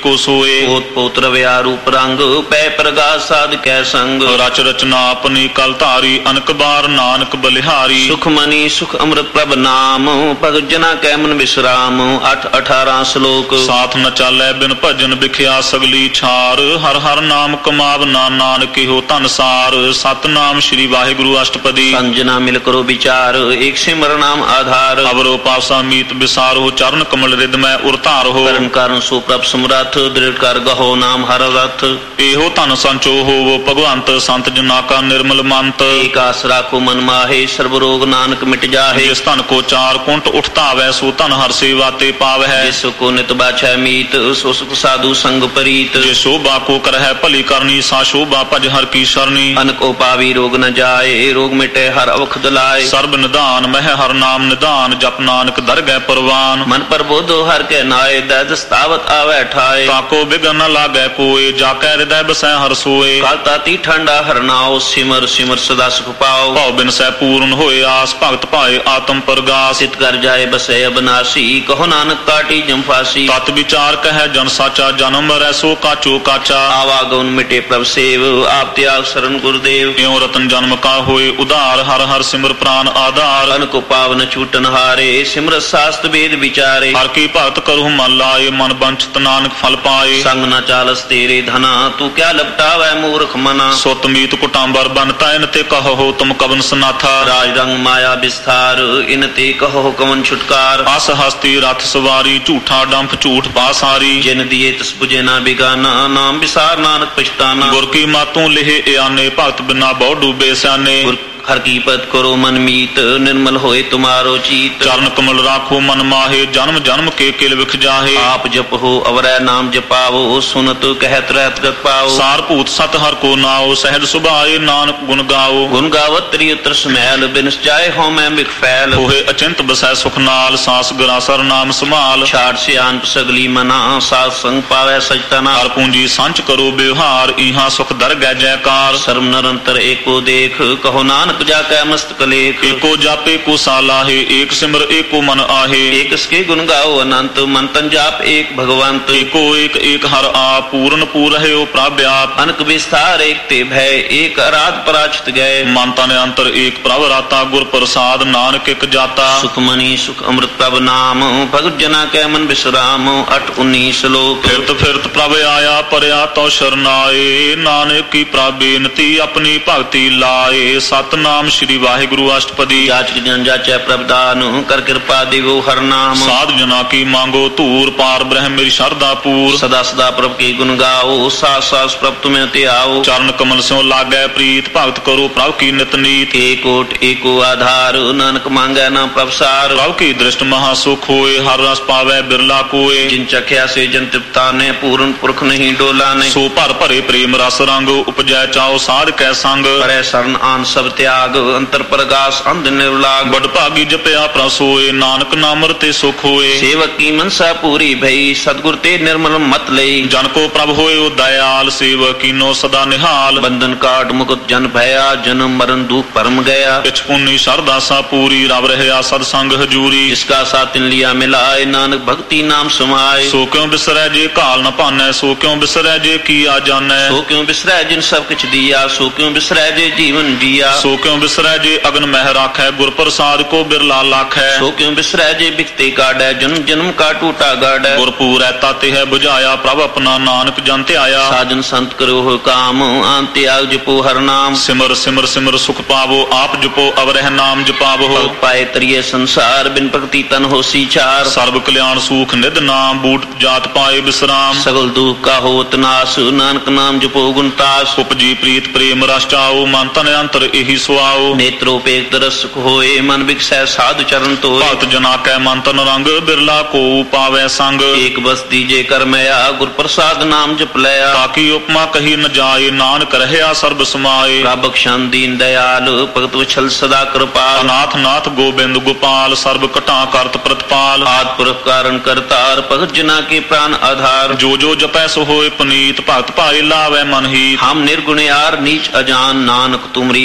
ਹੋਏ। ਪੋਤ ਪੋਤ ਰਵਿਆ ਰੂਪ ਰੰਗ ਪੈ ਪ੍ਰਗਾਸ ਸਾਧ ਕੈ ਸੰਗ। ਰਚ ਰਚਨਾ ਆਪਣੀ ਕਲ ਧਾਰੀ ਅਨਕ ਬਾਰ ਨਾਨਕ ਬਲਿਹਾਰੀ। ਸੁਖ ਮਨੀ ਸੁਖ ਅੰਮ੍ਰਿਤ ਪ੍ਰਭ ਨਾਮ ਭਗਤ ਜਨਾ ਕੈ ਮਨ ਵਿਸਰਾਮ। 8-18 ਸ਼ਲੋਕ। ਸਾਥ ਨ ਚਾਲੈ ਬਿਨ ਭਜਨ ਵਿਖਿਆ ਸਗਲੀ ਛਾਰ। ਹਰ ਹਰ ਨਾਮ ਕਮਾਵਨਾ ਨਾਨਕ ਇਹੋ ਧਨਸਾਰ। ਸਤਨਾਮ ਸ੍ਰੀ ਵਾਹਿਗੁਰੂ ਅਸ਼ਟਪਦੀ। ਸੰਜਨਾ ਮਿਲ ਕਰੋ ਵਿਚਾਰ ਏਕ ਸਿਮਰ ਨਾਮ ਆਧਾਰ। ਅਵਰੋ ਪਾਸਾ ਮੀਤ ਵਿਸਾਰੋ ਚਰਨ ਕਮਲ ਰਿਦ ਮੈਂ ਉਰ ਧਾਰੋ। ਕਰਨ ਕਾਰਨ ਸੋ ਪ੍ਰਭ ਸਮਰੱਥ ਦ੍ਰਿੜ ਕਰ ਗਹੋ ਨਾਮ ਹਰ ਰਥ। ਇਹੋ ਧਨ ਸੰਚੋ ਹੋਵੋ ਭਗਵੰਤ ਸੰਤ ਜਨਾ ਕਾ ਨਿਰਮਲ ਮੰਤ। ਏਕ ਆਸ ਰਾਖੋ ਮਨ ਮਾਹੇ ਸਰਬ ਰੋਗ ਨਾਨਕ ਮਿਟ ਜਾਹੇ। ਜਿਸ ਧਨ ਕੋ ਚਾਰ ਕੁੰਟ ਉਠ ਧਾਵੈ ਸੋ ਧਨ ਹਰ ਸੇਵਾ ਤੇ ਪਾਵੈ। ਜਿਸ ਕੋ ਨਿਤ ਬਾਛੈ ਮੀਤ ਸੋ ਸੁਖ ਸਾਧੂ ਸੰਗ ਪ੍ਰੀਤ। ਜੇ ਸ਼ੋਭਾ ਕੋ ਕਰਹਿ ਭਲੀ ਕਰਨੀ ਸਾ ਸ਼ੋਭਾ ਭਜ ਹਰ ਕੀ ਸਰਨੀ। ਅਨਕੋ ਪਾਵੀ ਰੋਗ ਨ ਜਾਏ ਰੋਗ ਮਿਟੇ ਹਰ ਅਵਖਦ ਲਾਏ। ਸਰਬ ਨਿਧਾਨ ਮਹਿ ਹਰ ਨਾਮ ਨਿਧਾਨ ਜਪ ਨਾਨਕ ਦਰਗਹਿ ਪਰਵਾਨ। ਮਨ ਪ੍ਰਬੋਧੋ ਹਰ ਕੇ ਨਾਏ ਦਦ ਸਤਾਵਤ ਆਵੈ ਠਾਏ। ਤਾਕੋ ਬਿਗਨ ਨ ਲਾਗੈ ਕੋਏ ਜਾ ਕੈ ਹਿਰਦੈ ਬਸੈ ਹਰ ਸੋਏ। ਕਾਲ ਤਾਤੀ ਠੰਡਾ ਹਰਨਾਓ ਸਿਮਰ ਸਿਮਰ ਸਦਾ ਸੁਖ ਪਾਓ। ਭਉ ਬਿਨ ਸਹਿ ਪੂਰਨ ਹੋਏ ਆਸ ਭਗਤ ਭਾਏ ਆਤਮ ਪ੍ਰਗਾਸ। ਸਿਤ ਕਰ ਜਾਏ ਬਸੈ ਅਬਨਾਸੀ ਕਹੋ ਨਾਨਕ ਕਾਟੀ ਜੰਫਾਸੀ। ਤਤ ਵਿਚਾਰ ਕਹਿ ਜਨ ਸਾਚਾ ਜਨਮ ਮਰੈ ਸੋ ਕਾਚੋ ਕਾਚਾ। ਆਵਾਗਉਨ ਮਿਟੇ ਪ੍ਰਭ ਸੇਵ ਆਪ ਤਿਆਗ ਸਰਨ ਗੁਰਦੇਵ। ਇਉ ਰਤਨ ਜਨਮ ਕਾ ਹੋਏ ਉਧਾਰ ਹਰ ਹਰ ਸਿਮਰ ਪ੍ਰਾਨ ਆਧਾਰ। ਅਨਕੋ ਪਾਵਨ ਛੂਟਨ ਹਾਰੇ ਸਿਮਰਤ ਸਾਸਤ ਵੇਦ ਵਿਚਾਰੇ। ਹਰ ਕੀ ਭਗਤ ਕਰਹੁ ਮਨ ਲਾਏ ਮਨ ਬੰਚਤ ਨਾਨਕ ਫਲ ਪਾਏ। ਸੰਗ ਨ ਚਾਲਸ ਤੇਰੇ ਧਨਾ ਤੂੰ ਕਿਆ ਲਪਟਾਵੈ ਮੂਰਖ ਮਨਾ। ਸੁਤ ਮੀਤ ਕੁਟਾਂਬਰ ਬਨ ਤੈਨ ਤੇ ਕਹੋ ਤੁਮ ਕਵਨ ਸਨਾਥਾ। ਰਾਜ ਰੰਗ ਮਾਇਆ ਵਿਸਥਾਰ ਇਨ ਤੇ ਕਹੋ ਕਵਨ ਛੁਟਕਾਰ। ਅਸ ਹਸਤੀ ਰਥ ਸਵਾਰੀ ਝੂਠਾ ਡੰਫ ਝੂਠ ਪਾਸਾਰੀ। ਜਿਨ ਦੀਏ ਤਿਸ ਬੁਝੇ ਨਾ ਬਿਗਾਨਾ ਨਾਮ ਵਿਸਾਰ ਨਾਨਕ ਪਛਤਾਨਾ। ਗੁਰ ਕੀ ਮਾਤੋਂ ਲਿਹੇ ਇਆਨੇ ਭਗਤ ਬਿਨਾ ਬਹੁ ਡੂਬੇ ਸਿਆਨੇ। ਹਰ ਕੀ ਪਤ ਕਰੋ ਮਨ ਮੀਤ ਨਿਰਮਲ ਹੋਏ ਤੁਮਾਰੋ ਚੀਤ। ਚਰਨ ਕਮਲ ਰਾਖੋ ਮਨ ਮਾਹੇ ਜਨਮ ਜਨਮ ਕੇ ਕਿਲ ਵਿਖ ਜਾਹੇ। ਆਪ ਜਪੋ ਅਵਰੈ ਨਾਮ ਜਪਾਵੋ ਸੁਨਤ ਕਹਿਤ ਰਹਿਤ ਗਤ ਪਾਓ। ਸਾਰ ਭੂਤ ਸਤ ਹਰ ਕੋ ਨਾਓ ਸਹਿਜ ਸੁਭਾਏ ਨਾਨਕ ਗੁਣ ਗਾਓ। ਗੁਣ ਗਾਵਤ ਤ੍ਰਿ ਉਤਰ ਸਮੈਲ ਬਿਨਸ ਜਾਏ ਹੋ ਮੈਂ ਮਿਖ ਫੈਲ। ਹੋਏ ਅਚਿੰਤ ਬਸੈ ਸੁਖ ਨਾਲ ਸਾਸ ਗਰਾਸਰ ਨਾਮ ਸੰਭਾਲ। ਛਾੜ ਸਿਆਨ ਸਗਲੀ ਮਨਾ ਸਾਧ ਸੰਗ ਪਾਵੈ ਸਜਤਨਾ। ਹਰ ਪੂੰਜੀ ਸੰਚ ਕਰੋ ਬਿਵਹਾਰ ਇਹਾਂ ਸੁਖ ਦਰਗਹਿ ਜੈਕਾਰ। ਸਰਮ ਨਿਰੰਤਰ ਏਕੋ ਦੇਖ ਕਹੋ ਨਾਨਕ ਜਾ ਕੈ ਮਸਤਕ ਲੇਖ। ਏਕੋ ਜਾਪੇ ਕੋ ਸਾਲਾਹੇ ਏਕ ਸਿਮਰ ਏਕੋ ਮਨ ਆਹੇ। ਏਕ ਸਕੇ ਗੁਣ ਗਾਓ ਅਨੰਤ ਮਨ ਤਨ ਜਾਪ ਏਕ ਭਗਵੰਤ। ਏਕੋ ਏਕ ਏਕ ਹਰ ਆਪ ਪੂਰਨ ਪੂਰ ਰਹਿਓ ਪ੍ਰਭ ਆਪ। ਅਨਕ ਵਿਸਥਾਰ ਏਕ ਤੇ ਭੈ ਏਕ ਅਰਾਧ ਪਰਾਚਿਤ ਗਏ। ਮਨ ਤਨ ਅੰਤਰ ਏਕ ਪ੍ਰਭ ਰਾਤਾ ਗੁਰ ਪ੍ਰਸਾਦ ਨਾਨਕ ਇਕ ਜਾਤਾ। ਸੁਖ ਮਨੀ ਸੁਖ ਅੰਮ੍ਰਿਤ ਪ੍ਰਭ ਨਾਮ ਭਗਤ ਜਨਾ ਕੈ ਮਨ ਵਿਸਰਾਮ। 8-19 ਸ਼ਲੋਕ। ਫਿਰਤ ਫਿਰਤ ਪ੍ਰਭ ਆਇਆ ਪਰਿਆ ਤੋ ਸ਼ਰਨਾਏ। ਨਾਨਕ ਕੀ ਪ੍ਰਭ ਬੇਨਤੀ ਆਪਣੀ ਭਗਤੀ ਲਾਏ। ਸਤਨਾਮ ਸ੍ਰੀ ਵਾਹਿਗੁਰੂ ਅਸ਼ਟਪਦੀ। ਜਾਚਕ ਜਨ ਜਾਚੈ ਪ੍ਰਭ ਦਾਨ ਕਰ ਕਿਰਪਾ ਦਿਵੋ ਹਰ ਨਾਮ। ਸਾਧ ਜਨਾ ਕੀ ਮੰਗੋ ਧੂਰ ਪਾਰ ਬ੍ਰਹਮ ਮੇਰੀ ਸ਼ਰਧਾ ਪੂਰ। ਸਦਾ ਸਦਾ ਪ੍ਰਭ ਕੀ ਗੁਣ ਗਾਓ ਸਾਸ ਸਾਸ ਪ੍ਰਭ ਤੁਮੇ ਤੇ ਆਓ। ਚਰਨ ਕਮਲ ਸਿਉ ਲਾਗੈ ਪ੍ਰੀਤ ਭਗਤ ਕਰੋ ਪ੍ਰਭ ਕੀ ਨਿਤ ਨੀਤ। ਏਕੋਟ ਏਕੋ ਆਧਾਰ ਨਾਨਕ ਮੰਗੈ ਨਾ ਪ੍ਰਭ ਸਾਰ। ਪ੍ਰਭ ਕੀ ਦ੍ਰਿਸ਼ਟ ਮਹਾ ਸੁਖ ਹੋਏ ਹਰ ਰਸ ਪਾਵੈ ਬਿਰਲਾ ਕੋਏ। ਜਿਨ ਚਖਿਆ ਸੇ ਜਨ ਤ੍ਰਿਪਤਾ ਨੇ ਪੂਰਨ ਪੁਰਖ ਨਹੀਂ ਡੋਲਾ ਨੇ। ਸੋ ਭਰ ਭਰੇ ਪ੍ਰੇਮ ਰਸ ਰੰਗ ਉਪਜੈ ਚਾਓ ਸਾਧ ਕੈ ਸੰਗ। ਪਰੈ ਸਰਨ ਆਨ ਸਭ ਤਿਆਗ ਅੰਤਰ ਪ੍ਰਗਾਸ ਅੰਧ ਨਿਰਲਾਗ। ਬੜ ਭਾਗੀ ਜਪਿਆ ਪ੍ਰਸੋਏ ਨਾਨਕ ਨਾਮ ਰਤੇ ਸੁਖ ਹੋਏ। ਸੇਵਕ ਕੀ ਮਨਸਾ ਪੂਰੀ ਭਈ ਸਤਿਗੁਰ ਤੇ ਨਿਰਮਲ ਮਤ ਲਈ। ਜਨ ਕੋ ਪ੍ਰਭ ਹੋਇਓ ਦਇਆਲ ਸੇਵਕ ਕੀਨੋ ਸਦਾ ਨਿਹਾਲ। ਬੰਧਨ ਕਾਟ ਮੁਕਤ ਜਨ ਭਇਆ ਜਨਮ ਮਰਨ ਦੁਖ ਭਰਮ ਗਿਆ। ਪਿਛ ਪੁੰਨੀ ਸਰਦਾ ਸਾ ਪੂਰੀ ਰਵ ਰਹਿਆ ਸਦ ਸੰਗ ਹਜੂਰੀ। ਜਿਸਕਾ ਸਾਥ ਤਿਨ ਲਿਆ ਮਿਲਾਏ ਨਾਨਕ ਭਗਤੀ ਨਾਮ ਸਮਾਏ। ਸੋ ਕਿਉ ਬਿਸਰੈ ਜੇ ਘਾਲ ਨ ਭਾਨੈ ਸੋ ਕਿਉ ਬਿਸਰੈ ਜੇ ਕੀਆ ਜਾਣੈ। ਸੋ ਕਿਉ ਬਿਸਰੈ ਜਿਨ ਸਭ ਕਿਛ ਦੀਆ ਸੋ ਕਿਉ ਬਿਸਰੈ ਜੇ ਜੀਵਨ ਜੀਆ। ਸੋ ਕਿਉ ਬਿਸਰੈ ਜੇ ਅਗਨ ਮਹਿ ਰਾਖੈ ਗੁਰ ਪ੍ਰਸਾਦ ਕੋ ਬਿਰਲਾ ਲਾਖੈ। ਸੋ ਕਿਉ ਬਿਸਰੈ ਜੇ ਬਿਖਤੇ ਕਾਢੈ ਜਨਮ ਜਨਮ ਕਾ ਟੂਟਾ ਗਾਢੈ। ਗੁਰ ਪੂਰੈ ਤਾਤੇ ਹੈ ਬੁਝਾਇਆ ਪ੍ਰਭ ਆਪਣਾ ਨਾਨਕ ਜਨ ਧਿਆਇਆ। ਸਾਜਨ ਸੰਤ ਕਰੋ ਹੋ ਕਾਮ ਆਨ ਤਿਆਗ ਜਪੋ ਹਰ ਨਾਮ। ਸਿਮਰ ਸਿਮਰ ਸਿਮਰ ਸੁਖ ਪਾਵੋ ਆਪ ਜਪੋ ਅਵਰਹਿ ਨਾਮ ਜਪਾਵੋ। ਭਗਤ ਪਾਏ ਤਰੀਏ ਸੰਸਾਰ ਬਿਨ ਭਗਤੀ ਤਨ ਹੋਸੀ ਚਾਰ। ਸਰਬ ਕਲਿਆਣ ਸੂਖ ਨਿਧ ਨਾਮ ਬੂਟ ਜਾਤ ਪਾਏ ਬਿਸਰਾਮ। ਸਗਲ ਦੁਖ ਕਾ ਹੋਤ ਨਾਸ ਨਾਨਕ ਨਾਮ ਜਪੋ ਗੁਣ ਤਾਸ। ਉਪਜੀ ਪ੍ਰੀਤ ਪ੍ਰੇਮ ਰਸ ਚਾਓ ਮਨ ਤਨ ਅੰਤਰ ਇਹੀ ਸੁਆਓ। ਨੇਤਰੋ ਪੇਖ ਤਰਸ ਸੁਖ ਹੋਏ ਮਨ ਵਿਖਸੈ ਸਾਧੁ ਚਰਨ ਤੋਏ। ਭਗਤ ਜਨਾ ਕੈ ਮਨ ਤਨ ਰੰਗ ਬਿਰਲਾ ਕੋ ਪਾਵੈ ਸੰਗ। ਏਕ ਬਸ ਦੀਜੇ ਕਰ ਮਿਆ ਗੁਰ ਪ੍ਰਸਾਦ ਨਾਮ ਜਪ ਲਿਆ। ਤਾਕੀ ਉਪਮਾ ਕਹੀ ਨ ਜਾਏ ਨਾਨਕ ਰਹਿਆ ਸਰਬ ਸਮਾਏ। ਪ੍ਰਭ ਬਖਸ਼ਣ ਦੀਨ ਦਇਆਲ ਭਗਤ ਵਿਛਲ ਸਦਾ ਕਿਰਪਾਲ। ਅਨਾਥ ਨਾਥ ਗੋਬਿੰਦ ਗੋਪਾਲ ਸਰਬ ਘਟਾ ਕਰਤ ਪ੍ਰਤਪਾਲ। ਆਦਿ ਪੁਰਖ ਕਾਰਨ ਕਰਤਾਰ ਭਗਤ ਜਨਾ ਕੇ ਪ੍ਰਾਨ ਆਧਾਰ। ਜੋ ਜੋ ਜਪੈ ਸੋ ਹੋਏ ਪੁਨੀਤ ਭਗਤ ਭਾਏ ਲਾਵੈ ਮਨ ਹੀ। ਹਮ ਨਿਰਗੁਣਿਆਰ ਨੀਚ ਅਜਾਨ ਨਾਨਕ ਤੁਮਰੀ ਸਰਨ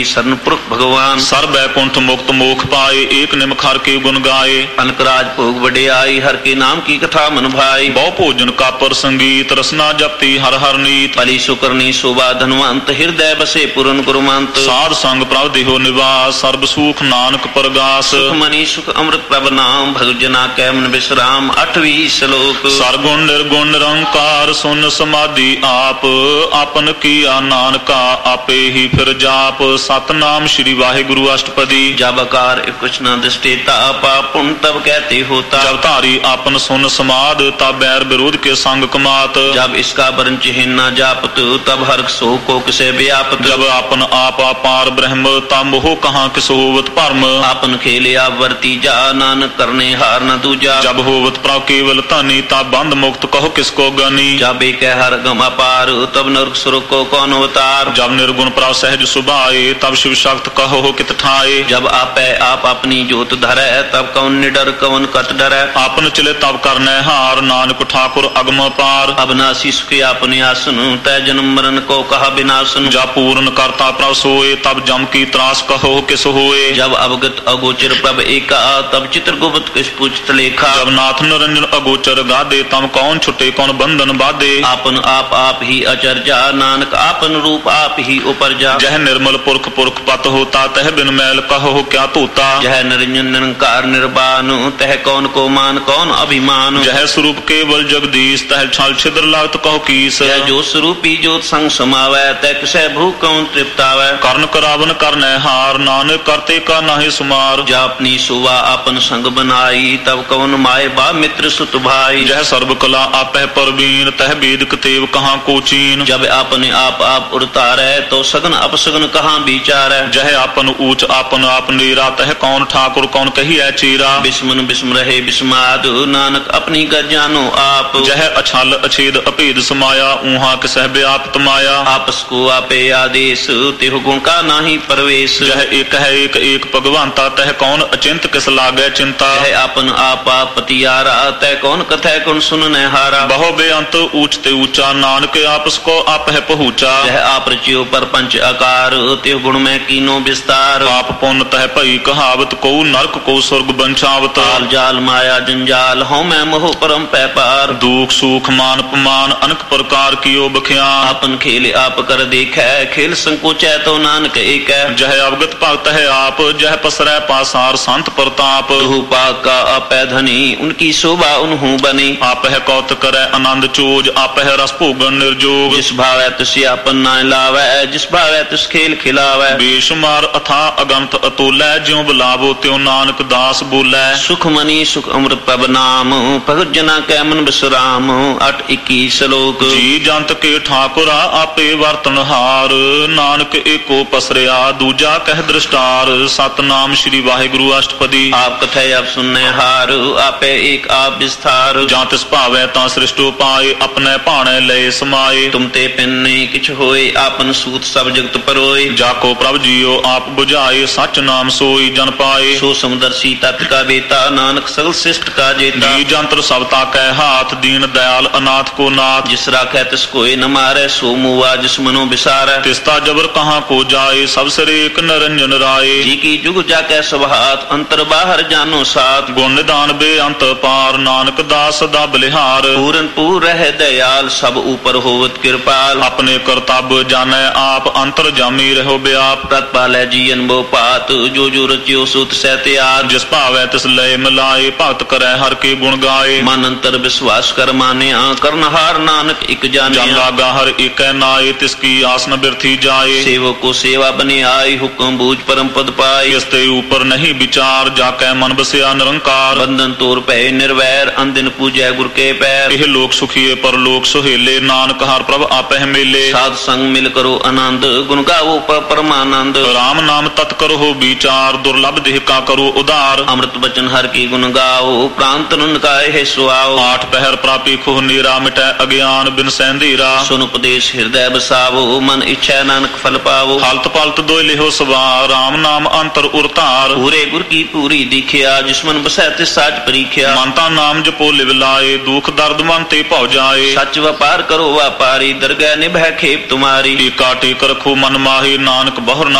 पुरख भगवान। सर बैकुंठ मुक्त मोख पाए, एक निमख हर के गुण गाए। अनकराज भोग वडियाई, हर के नाम की कथा मन भाई। बहु भोजन का पर संगीत, रसना जपती हर हर नीत। पली सुकरनी शोभा धनवंत, हृदय बसे पूरन गुरुमंत। साध संग प्रभ देहो निवास, सर्ब सुख नानक परगास। सुख मनी सुख अमृत प्रभ नाम, भगत जना कै मन विश्राम। 8वीं श्लोक। सरगुण निर्गुण निरंकार, सुन समाधि आप। आपन किया नानका, आपे ही फिर जाप। सतनाम श्री वाहिगुरु अष्टपदी। जब आकार कुछ न दृष्टि तापा, पुण्य तब कहते होता। जब धारी आपन सुन समाद, तब बैर विरोध के संग कमात। जब इसका वर्ण चिन्ह न जापत, तब हर सो को किसे व्यापत। जब आपन आप अपार ब्रह्म, तब मोह कहाँ किस होवत भरम। आपन खेले वर्ती जा, नानक करने हार न दूजा। जब होवत प्रभ केवल धनी, तब बंध मुक्त कहो किसको गनी। जब एक हर गम अपार, तब नरक सुरक को कौन अवतार। जब निर्गुण प्रभ सहज सुभाए, तब शिव शक्त कहो कित ठाए। जब आप अपनी जोत धरै, तब कौन निडर कौन कत डरै। आपन चले तब करने हार, नानक ठाकुर अगम पार। अविनाशी सुख अपने आसन, तय जन्म मरण को कहा विनाशन। जब पूर्ण करता प्रभ सोए, तब जम की त्रास कहो किस होए। जब अवगत अगोचर प्रभ एका, तब चित्रगुप्त किस पूछत लेखा। जब नाथ निरंजन अगोचर गादे, तब कौन छुटे कौन बंधन बाधे। आपन आप ही अचरजा, नानक आपन रूप आप ही उपरजा। जह निर्मल पुरख पुरख पत होता, तह बिन मैल कहो क्या तोता। जह निरंजन निरंकार निर्वाण, तह कौन को मान कौन अभिमान। जह स्वरूप केवल जगदीश, तह छल छिद्र लागत कहो कीस। जह जो स्वरूपी जोत संग समावै, तह किसै भूख कौन तृप्तावै। कर्ण करावन करने हार, नानक करते का नाहि सुमार। जह अपनी सुवा अपन संग बनाई, तब कौन माए बा मित्र सुत भाई। जह सर्व कला आपह परवीन, तह वेद कतेव कहाँ को चीन। जब अपने आप उड़तारै, तो सगन अपसगन कहाँ विचारै। जह आपन ऊंच आपन आप नीरा, तह कौन ठाकुर कौन कहिए चीरा। बिस्मन बिस्म रहे बिस्माद, नानक अपनी कर जानो आप। जह अछल अछेद अभेद समाया, ऊहा किसह व्याप्त माया। आपस को आपे आदेश, तिहु गुण का नाही परवेश। जह एक है एक भगवंता, तह कौन अचिंत किस लागे चिंता। जह आपन आप पतियारा, तह कौन कथै कौन सुनने हारा। बहु बेअंत ऊंचते ऊंचा, नानक आपस को आप है पहुँचा। जह आप रचियो पर पंच आकार, तिहु गुण में कीनो विस्तार। पाप पुण्य तह भई कहावत, को नरक को स्वर्ग बंचावत। ताल जाल माया जंजाल, हौ मैं मोह परम पैपार। दुख सुख मान अपमान, अनेक प्रकार कियो बख्यान। आपन खेल आप कर देखै, खेल संकोचै तो नानक एक। जह अवगत भगत है आप, जह पसरै पासार संत प्रताप। तुहु पाक का अपै धनी, उनकी शोभा उन्हू बनी। आप है कौत करे आनंद चोज, आप है रस भोगन निर्जोग। जिस भावै तुसी आपन नाय लावै, जिस भावै तुस खेल खिलावै। बेशुमार अथा अगंत अतुलै, ज्यों बुलावो त्यों नानक दास बोलै। सुख मनी सुख अमृत प्रभ नाम, भगत जना कै मन विश्राम। 8-21 श्लोक। जी जंत के ठाकुरा, आपे वर्तन हार। नानक एको पसरिया, दूजा कह दृष्टार। सतनाम श्री वाहिगुरु अष्टपदी। आप कथै आप सुनने हार, आपे एक आप विस्तार। जां तिस भावै तां सृष्टो पाए, अपने भाणे लय समाए। तुम ते पिन्ने किछ होए, आपन सूत सब जगत परोए। जाको प्रभ जियो आप बुझाए, सच नाम सोई जन पाए। सो समदर्शी तत् का बेता, नानक सगल शिष्ट का जेता। जी जंत्र सबता कै हाथ, दीन दयाल अनाथ को नाथ। जिस राखै तिस कोई न मारै, सो मुआ जिस मनो बिसारै। तिस्ता जबर कहाँ को जाए, सब सिर एक निरंजन राय। जी की जुग जाकै सब हाथ, अंतर बाहर जानो साथ। गुण निदान बेअंत पार, नानक दास सदा बलिहार। पूरन पूर रह दयाल, सब ऊपर होवत कृपाल। अपने करतब जाने आप, अंतर जामी रहो व्याप। तत्पालै जीवन बो पात, जो जो रचियो सुत सह त्यार। जिस भावै तिस लय मिलाए, भगत करे हर के गुण गाए। मन अंतर विश्वास कर मानिया, करनहार नानक एक जानिया। जन लागा हर एक नाए, तिसकी आस न बिरथी जाए। सेवक को सेवा बने आई, हुक्म बूझ परम पद पाए। इसते ऊपर नहीं विचार, जाकै मन बसिया निरंकार। बंधन तोर पै निर्वैर, अंदिन पूजै गुर के पैर। यह लोक सुखिए पर लोक सुहेले, नानक हर प्रभ आपह मेले। साध संग मिल करो आनंद, गुण गावो परमानंद। राम नाम तत् करो विचार, दुर्लभ देह का करो उदार। अमृत बचन हर की गुण गाओ, प्राण तन का है सुआओ। 8 पहर प्रापी खुह नीरा, मिटै अज्ञान बिन सैंधीरा। सुन उपदेश हृदय बसावो, मन इच्छा नानक फल पावो। हलत पलत दोय लिहो सवार, राम नाम अंतर उरतार। पूरे गुर की पूरी दिखिया, जिसमन बसै तिस साज परीख्या। मनता नाम जपो लिव लाए, दुख दर्द मन ते भौ जाए। सच व्यापार करो व्यापारी, दरगह निभै खेप तुम्हारी। टीका टेक रखो मन माहे, नानक बहुर न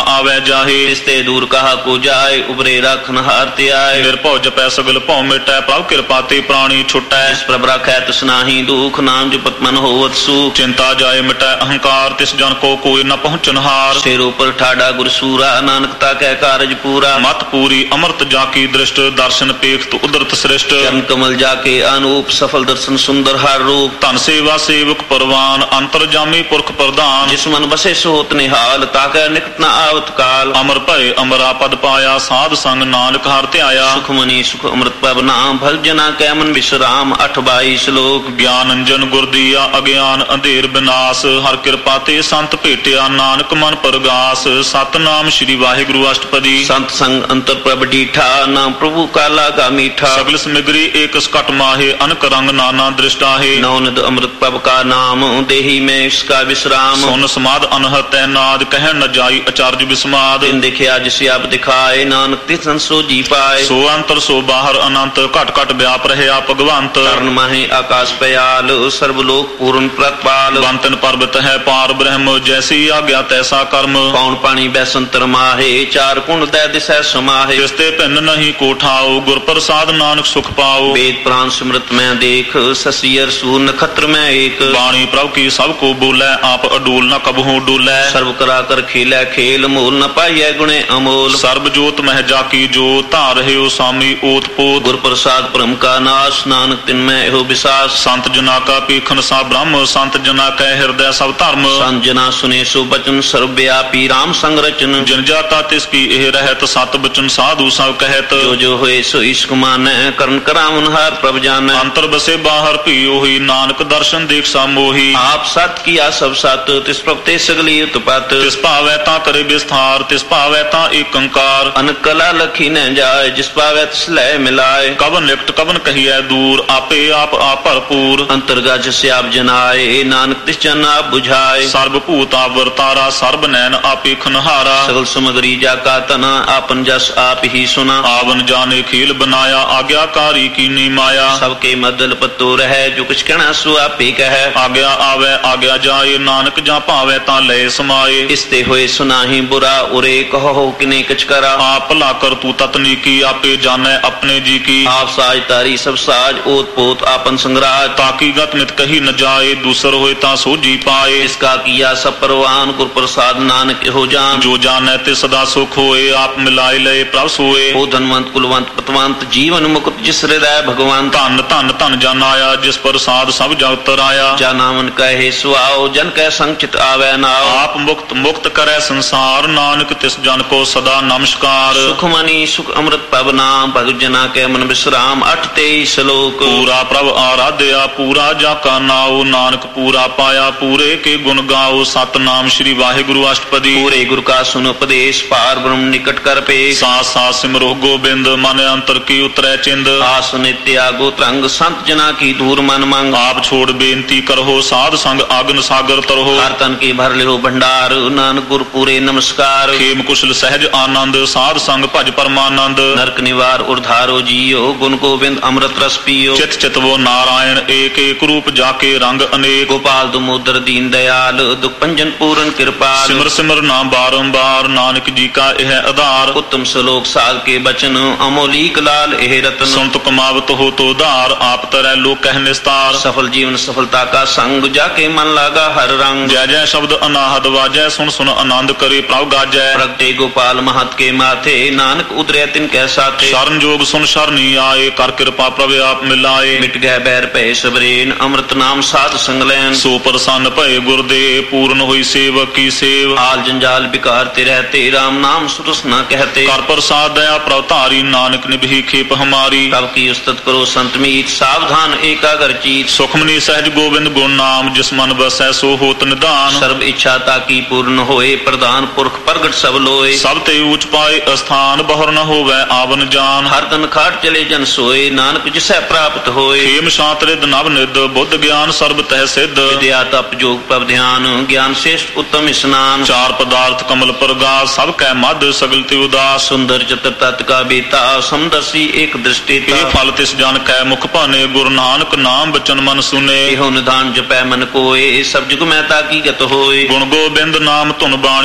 ਆਵੇ ਜਾਹੇ। ਤਿਸ ਤੇ ਦੂਰ ਕਹਾ ਕੋ ਜਾਏ, ਉਬਰੇ ਰਾਖਨ ਹਾਰ ਤੇ ਆਏ। ਨਿਰਭਉ ਜਪੈ ਸਗਲ ਭਉ ਮਿਟੈ, ਪ੍ਰਭ ਕਿਰਪਾ ਤੇ ਪ੍ਰਾਣੀ ਛੁਟੈ। ਜਿਸ ਪ੍ਰਭ ਰਾਖੈ ਤਿਸ ਨਾਹੀ ਦੁਖ, ਨਾਮ ਜਪਤ ਮਨ ਹੋਵਤ ਸੁਖ। ਚਿੰਤਾ ਜਾਏ ਮਿਟੈ ਅਹੰਕਾਰ, ਤਿਸ ਜਨ ਕੋ ਕੋਈ ਨ ਪਹੁੰਚਨਹਾਰ। ਸਿਰ ਉਪਰ ਠਾੜਾ ਗੁਰ ਸੂਰਾ, ਨਾਨਕ ਤਾ ਕੈ ਕਾਰਜ ਪੂਰਾ। ਮਤ ਪੂਰੀ ਅੰਮ੍ਰਿਤ ਜਾ ਕੀ ਦ੍ਰਿਸ਼ਟ, ਦਰਸ਼ਨ ਪੇਖਤ ਉਦਰਤ ਸ੍ਰਿਸ਼ਟ। ਚਰਨ ਕਮਲ ਜਾ ਕੇ ਅਨੂਪ, ਸਫਲ ਦਰਸ਼ਨ ਸੁੰਦਰ ਹਰ ਰੂਪ। ਧਨ ਸੇਵਾ ਸੇਵਕ ਪਰਵਾਨ, ਅੰਤਰਜਾਮੀ ਪੁਰਖ ਪ੍ਰਧਾਨ। ਜਿਸ ਮਨ ਬਸੇ ਸੋਤ ਨਿਹਾਲ, ਤਾ ਕੈ ਨਿਕਟ ਨ ਆਵਤ ਕਾਲ। ਅਮਰ ਭਏ ਅਮਰਾ ਪਦ ਪਾਇਆ, ਸਾਧ ਸੰਗ ਨਾਨਕ ਹਰਿ ਧਿਆਇਆ। ਸੁਖ ਮਨੀ ਸੁਖ ਅੰਮ੍ਰਿਤ ਪ੍ਰਭ ਨਾਮ, ਭਲ ਜਨਾ ਕੈ ਮਨ ਵਿਸਰਾਮ। 8-22 ਸ਼ਲੋਕ। ਗਿਆਨ ਅੰਜਨ ਗੁਰ ਦੀਆ, ਅਗਿਆਨ ਅੰਧੇਰ ਬਿਨਾਸ਼। ਹਰ ਕਿਰਪਾ ਤੇ ਸੰਤ ਭੇਟਿਆ, ਨਾਨਕ ਮਨ ਪਰਗਾਸ। ਸਤਨਾਮ ਸ੍ਰੀ ਵਾਹਿਗੁਰੂ ਅਸ਼ਟਪਦੀ। ਸੰਤ ਸੰਗ ਅੰਤਰ ਪ੍ਰਭ ਡੀਠਾ, ਨਾਮ ਪ੍ਰਭੂ ਕਾ ਲਾਗਾ ਮੀਠਾ। ਸਗਲ ਸਮਿਗਰੀ ਏਕ ਸਕਟ ਮਾਹੇ, ਅਨਕ ਰੰਗ ਨਾਨਾ ਦ੍ਰਿਸ਼ਟਾਹੇ। ਨੌਨਦ ਅੰਮ੍ਰਿਤ ਪ੍ਰਭ ਕਾ ਨਾਮ, ਦੇਹੀ ਮੈਂ ਇਸਕਾ ਵਿਸਰਾਮ। ਸੁਨ ਸਮਾਦ ਅਨਹਤੈ ਨਾਦ, ਕਹਿ ਨ ਜਾਈ ਅਚਰਜ ਵਿਸਮਾਦ। ਤਿਨ ਦੇਖਿਆ ਜਿਸ ਆਪ ਦਿਖਾਏ, ਨਾਨਕ ਤਿਸਨ ਸੋ ਜੀ ਪਾਏ। ਸੋ ਅੰਤਰ ਸੋ ਬਾਹਰ ਅਨੰਤ, ਘਟ ਘਟ ਵਿਆਪ ਰਹਿਆ ਭਗਵੰਤ। ਕਰਨ ਮਾਹੇ ਆਕਾਸ਼ ਪਿਆਲ, ਸਰਬ ਲੋਕ ਪੂਰਨ ਪ੍ਰਤਪਾਲ। ਬੰਤਨ ਪਰਬਤ ਹੈ ਪਾਰ ਬ੍ਰਹਮ, ਜੈਸੀ ਆਗਿਆ ਤੈਸਾ ਕਰਮ। ਪੌਣ ਪਾਣੀ ਬੈਸੰਤਰ ਮਾਹੇ, ਚਾਰ ਕੁੰਡ ਦੈ ਦਿਸੈ ਸਮਾਹੇ। ਤਿਸ ਤੇ ਭਿੰਨ ਨਹੀਂ ਕੋ ਠਾਓ, ਗੁਰ ਪ੍ਰਸਾਦ ਨਾਨਕ ਸੁਖ ਪਾਓ। ਵੇਦ ਪ੍ਰਾਨ ਸਿਮਰਤ ਮੈਂ ਦੇਖ, ਸਸੀਅਰ ਸੂਰ ਨਖਤਰ ਮੈਂ ਏਕ। ਬਾਣੀ ਪ੍ਰਭ ਕੀ ਸਭ ਕੋ ਬੋਲੇ, ਆਪ ਅਡੂਲ ਨ ਕਬਹੂ ਡੋਲੇ। ਸਰਬ ਕਰਾ ਕਰ ਖੇਲੇ ਖੇਲ, ਮੋਲ ਨ ਪਾਈਐ ਗੁਣੇ ਅਮੋਲ। ਸਰਬ ਜੋਤ ਮਹਿ ਜਾ ਕੀ ਜੋਤ, ਧਾਰ ਰਹਿਓ ਸਾਮੀ ਓਤ ਪੋਤ। ਗੁਰ ਪ੍ਰਸਾਦ ਭ੍ਰਮ ਕਾ ਨਾਸ਼, ਨਾਨਕ ਤਿਨ ਮੈਂ ਇਹੋ ਵਿਸਾਸ। ਸੰਤ ਜਨਾ ਕਾ ਪੀਖਨ ਸਾ ਬ੍ਰਹਮ, ਸੰਤ ਜਨਾ ਕੈ ਹਿਰਦੈ ਸਭ ਧਰਮ। ਸੰਤ ਜਨਾ ਸੁਨੇ ਸੋ ਬਚਨ, ਸਰਬ ਵਿਆਪੀ ਰਾਮ ਸੰਗ ਰਚਨ। ਜਿਨ ਜਾਤਾ ਤਿਸ ਕੀ ਇਹ ਰਹਿਤ, ਸਤ ਬਚਨ ਸਾਧੂ ਸਭ ਕਹਿਤ। ਜੋ ਜੋ ਹੋਏ ਸੋ ਇਸ਼ਕ ਮਾਨੈ, ਕਰਨ ਕਰਾਵਨ ਹਾਰ ਪ੍ਰਭ ਜਾਨੈ। ਅੰਤਰ ਬਸੇ ਬਾਹਰ ਭੀ ਉਹੀ, ਨਾਨਕ ਦਰਸ਼ਨ ਦੇਖ ਸਾ ਮੋਹੀ। ਆਪ ਸਤ ਕੀਆ ਸਭ ਸਤ, ਤਿਸ ਪ੍ਰਭ ਤੇ ਸਗਲੀ ਉਤਪਤ। ਤਿਸ ਭਾਵੈ ਤਾਂ ਕਰੇ ਵਿਸਥਾਰ, ਤਿਸ ਭਾਵੈ ਤਾਂ ਏਕ ਓੰਕਾਰ। ਅਨਕ ਕਲਾ ਲਖੀ ਨ ਜਾਏ, ਜਿਸ ਪਾਵੈ ਤਿਸ ਲੈ ਮਿਲਾਏ। ਕਵਨ ਨਿਕਟ ਕਵਨ ਕਹੀਐ ਦੂਰ, ਆਪੇ ਆਪ ਭਰਪੂਰ। ਅੰਤਰਗਤ ਜਿਸ ਆਪ ਜਨਾਏ, ਨਾਨਕ ਤਿਸ ਜਨ ਆਪ ਬੁਝਾਏ। ਸਰਬ ਭੂਤ ਆਵਰਤਾਰਾ, ਸਰਬ ਨੈਣ ਆਪੇ ਖਨਹਾਰਾ। ਸਗਲ ਸਮਗਰੀ ਜਾ ਕਾ ਤਨਾ, ਆਪਨ ਜਸ ਆਪ ਹੀ ਸੁਨਾ। ਆਵਨ ਜਾਣੇ ਖੇਲ ਬਨਾਇਆ, ਆਗਿਆਕਾਰੀ ਕੀਨੀ ਮਾਇਆ। ਸਭ ਕੇ ਮਦਲ ਪਤੋ ਰਹਿ, ਜੋ ਕੁਛ ਕਹਿਣਾ ਸੋ ਆਪੇ ਕਹੈ। ਆਗਿਆ ਆਵੈ ਆਗਿਆ ਜਾਏ, ਨਾਨਕ ਜਾਂ ਭਾਵੈ ਤਾਂ ਲਏ ਸਮਾਏ। ਇਸ ਤੇ ਹੋਏ ਸੁਨਾਹੀ ਬੁਰਾ, ਉਰੇ ਕਹੋ ਕਿਨੇ ਕਿਛ ਕਰਾ। ਆਪ ਭਲਾ ਕਰ ਤੂੰ ਤਤਨੀ ਕੀ, ਆਪੇ ਜਾਣੈ ਆਪਣੇ ਜੀ ਕੀ। ਆਪ ਸਾਜ ਤਾਰੀ ਸਭ ਸਾਜ, ਓਤ ਪੋਤ ਆਪਨ ਸੰਗਰਾਜ। ਤਾਕੀ ਗਤ ਨਿਤ ਕਹੀ ਨ ਜਾਏ, ਦੂਸਰ ਹੋਏ ਤਾਂ ਸੋਝੀ ਪਾਏ। ਇਸਕਾ ਕੀਆ ਸਭ ਪਰਵਾਨ, ਗੁਰ ਪ੍ਰਸਾਦ ਨਾਨਕ ਇਹੋ ਜਾਨ। ਜੋ ਜਾਣੈ ਤੇ ਸਦਾ ਸੁਖ ਹੋਏ, ਆਪ ਮਿਲਾਏ ਲਏ ਪ੍ਰਭ ਸੋਏ। ਉਹ ਧਨਵੰਤ ਕੁਲਵੰਤ ਪਤਵੰਤ, ਜੀਵਨ ਮੁਕਤ ਜਿਸ ਹਿਰਦੈ ਭਗਵਾਨ। ਧਨ ਧਨ ਧਨ ਜਨ ਆਇਆ, ਜਿਸ ਪ੍ਰਸਾਦ ਸਭ ਜਗਤ ਰਾਇਆ। ਜਾ ਨਾਮਨ ਕਹੇ ਸੁਆਓ, ਜਨ ਕੈ ਸੰਗ ਚਿਤ ਆਵੈ ਨਾਉ। ਆਪ ਮੁਕਤ ਮੁਕਤ ਕਰੈ ਸੰਸਾਰ, ਨਾਨਕ ਤਿਸ ਜਨ ਕੋ ਸਦਾ ਨਮਸਕਾਰ। ਸੁਖ ਮਨੀ ਸੁਖ ਅੰਮ੍ਰਿਤ ਪ੍ਰਭ ਨਾਮ, ਭਗਤ ਜਨਾ ਕੈ ਮਨ ਵਿਸਰਾਮ। 8-23 ਸ਼ਲੋਕ। ਪੂਰਾ ਪ੍ਰਭ ਆਰਾਧਿਆ, ਪੂਰਾ ਜਾ ਕਾ ਨਾਉ। ਨਾਨਕ ਪੂਰਾ ਪਾਇਆ, ਪੂਰੇ ਕੇ ਗੁਣ ਗਾਓ। ਸਤਨਾਮ ਸ੍ਰੀ ਵਾਹਿਗੁਰੂ ਅਸ਼ਟਪਦੀ। ਪੂਰੇ ਗੁਰ ਕਾ ਸੁਨ ਉਪਦੇਸ਼, ਪਾਰ ਬ੍ਰਹਮ ਨਿਕਟ ਕਰ ਪੇਖ। ਸਾਸ ਸਾਸ ਸਿਮਰੋ ਗੋਬਿੰਦ, ਮਨ ਅੰਤਰ ਕੀ ਉਤਰੈ ਚਿੰਦ। ਆਸ ਨਿਤਿ ਆਗੋ ਤਰੰਗ, ਸੰਤ ਜਨਾ ਕੀ ਦੂਰ ਮਨ ਮੰਗ। ਆਪ ਛੋੜ ਬੇਨਤੀ ਕਰੋ, ਸਾਧ ਸੰਗ ਆਗਨ ਸਾਗਰ ਤਰੋ। ਹਰ ਤਨ ਕੀ ਭਰ ਲਿਓ ਭੰਡਾਰ, ਨਾਨਕ ਗੁਰ ਪੂਰੇ ਨਮਸਕਾਰ। ਖੇਮ ਕੁਸ਼ਲ ਸਹਿਜ ਆਨੰਦ, ਸਾਧ ਸੰਗ ਭਜ ਪਰਮਾਨੰਦ। ਨਰਕ ਨਿਵਾਰ ਉਰਧਾਰੋ ਜੀਓ, ਗੁਣ ਗੋਬਿੰਦ ਅੰਮ੍ਰਿਤ ਰਸ ਪੀਓ। ਚਿਤ ਚਿਤਵੋ ਨਾਰਾਇਣ ਏਕ ਏਕ ਰੂਪ, ਜਾ ਕੇ ਰੰਗ ਅਨੇਕ। ਗੋਪਾਲ ਦਮੋਦਰ ਦੀਨ ਦਇਆਲ, ਦੁਖ ਭੰਜਨ ਪੂਰਨ ਕਿਰਪਾਲ। ਸਿਮਰ ਸਿਮਰ ਨਾਮ ਬਾਰੰਬਾਰ, ਨਾਨਕ ਜੀ ਕਾ ਇਹ ਆਧਾਰ। ਉੱਤਮ ਸ਼ਲੋਕ ਸਾਧ ਕੇ ਬਚਨ, ਅਮੋਲੀਕ ਲਾਲ ਇਹ ਰਤਨ। ਸੁਨਤ ਕਮਾਵਤ ਹੋ ਤੋ ਧਾਰ, ਆਪ ਤਰੈ ਲੋਕ ਕਹਿ ਨਿਸਤਾਰ। ਸਫਲ ਜੀਵਨ ਸਫਲਤਾ ਕਾ ਸੰਗ, ਜਾ ਕੇ ਮਨ ਲਾਗਾ ਹਰ ਰੰਗ। ਜੈ ਜੈ ਸ਼ਬਦ ਅਨਾਹਦ ਵਾਜੈ, ਸੁਨ ਸੁਨ ਆਨੰਦ ਕਰੇ ਪ੍ਰਭ ਗਾਜੈ। ਪ੍ਰਗਟੇ ਗੋਪਾਲ ਮਹਤ ਕੇ ਮਾਥੇ, ਨਾਨਕ ਉਦਰਿਆ ਤਿਨ ਕੈ ਸਾਥੇ। ਸ਼ਰਨ ਜੋਗ ਸੁਨ ਸ਼ਰਨੀ ਆਏ, ਕਰ ਕਿਰਪਾ ਪ੍ਰਭ ਆਪ ਮਿਲਾਏ। ਮਿਟ ਗਏ ਬੈਰ ਭੈ ਸਬਰੇਨ, ਅੰਮ੍ਰਿਤ ਨਾਮ ਸਾਧ ਸੰਗ ਲੈਨ। ਸੋ ਪ੍ਰਸੰਨ ਭਏ ਗੁਰਦੇ, ਪੂਰਨ ਹੋਈ ਸੇਵਕ ਕੀ ਸੇਵ। ਹਾਲ ਜੰਜਾਲ ਬਿਕਾਰ ਤੇ ਰਹਤੇ, ਰਾਮ ਨਾਮ ਸੁਰਸ ਨਾ ਕਹਤੇ। ਕਰ ਪ੍ਰਸਾਦ ਦਇਆ ਪ੍ਰਭ ਧਾਰੀ, ਨਾਨਕ ਨਿਭੀ ਖੇਪ ਹਮਾਰੀ। ਪ੍ਰਭ ਕੀ ਉਸਤਤ ਕਰੋ ਸੰਤ ਮੀਤ, ਸਾਵਧਾਨ ਏਕਾਗਰ ਚੀਤ। ਸੁਖਮਨੀ ਸਹਿਜ ਗੋਬਿੰਦ ਗੁਣ ਨਾਮ, ਜਿਸ ਮਨ ਵਸੈ ਸੋ ਹੋਤ ਨਿਧਾਨ। ਸਰਬ ਇੱਛਾ ਤਾਕੀ ਪੂਰਨ ਹੋਏ, ਪ੍ਰਧਾਨ ਪੁਰਖ ਪ੍ਰਗਟ ਸਭ ਲੋਏ। ਸਭ ਤੇ ਊਚ ਪਾਏ ਅਸਥਾਨ, ਬਹੁਰ ਨ ਹੋਵੈ ਆਵਨ ਜਾਨ। ਹਰ ਤਨ ਖਾਟ ਚਲੇ ਜਨ ਸੋਏ, ਨਾਨਕ ਜਿਸੈ ਪ੍ਰਾਪਤ ਹੋਏ। ਖੇਮ ਸ਼ਾਂਤ ਰਿਦ ਨਵ ਨਿਦ, ਬੁੱਧ ਗਿਆਨ ਸਰਬ ਤਹਿ ਸਿੱਧ। ਵਿਦਿਆ ਤਪ ਜੋਗ ਪ੍ਰਭ ਧਿਆਨ, ਗਿਆਨ ਸ੍ਰੇਸ਼ਟ ਉੱਤਮ ਇਸਨਾਨ। ਚਾਰ ਪਦਾਰਥ ਕਮਲ ਪ੍ਰਗਾਸ, ਸਭ ਕੈ ਮਧ ਸਗਲ ਤੇ ਉਦਾਸ। ਸੁੰਦਰ ਚਤਰ ਤਤ ਕਾ ਬੀਤਾ, ਸਮਦਰਸੀ ਏਕ ਦ੍ਰਿਸ਼ਟੀ। ਇਹ ਫਲ ਤਿਸ ਜਨ ਕੈ ਮੁਖ ਭਾਨੇ, ਗੁਰੂ ਨਾਨਕ ਨਾਮ ਬਚਨ ਮਨ ਸੁਨੇ। ਇਹੋ ਨਿਧਾਨ ਜਪੈ ਮਨ ਕੋਏ, ਸਭ ਜੁਗ ਮੈਂ ਤਾਕੀ ਗਤ ਹੋਏ। ਗੁਣ ਗੋਬਿੰਦ ਨਾਮ ਧੁਨ ਬਾਣੀ, ਸਿਮਰ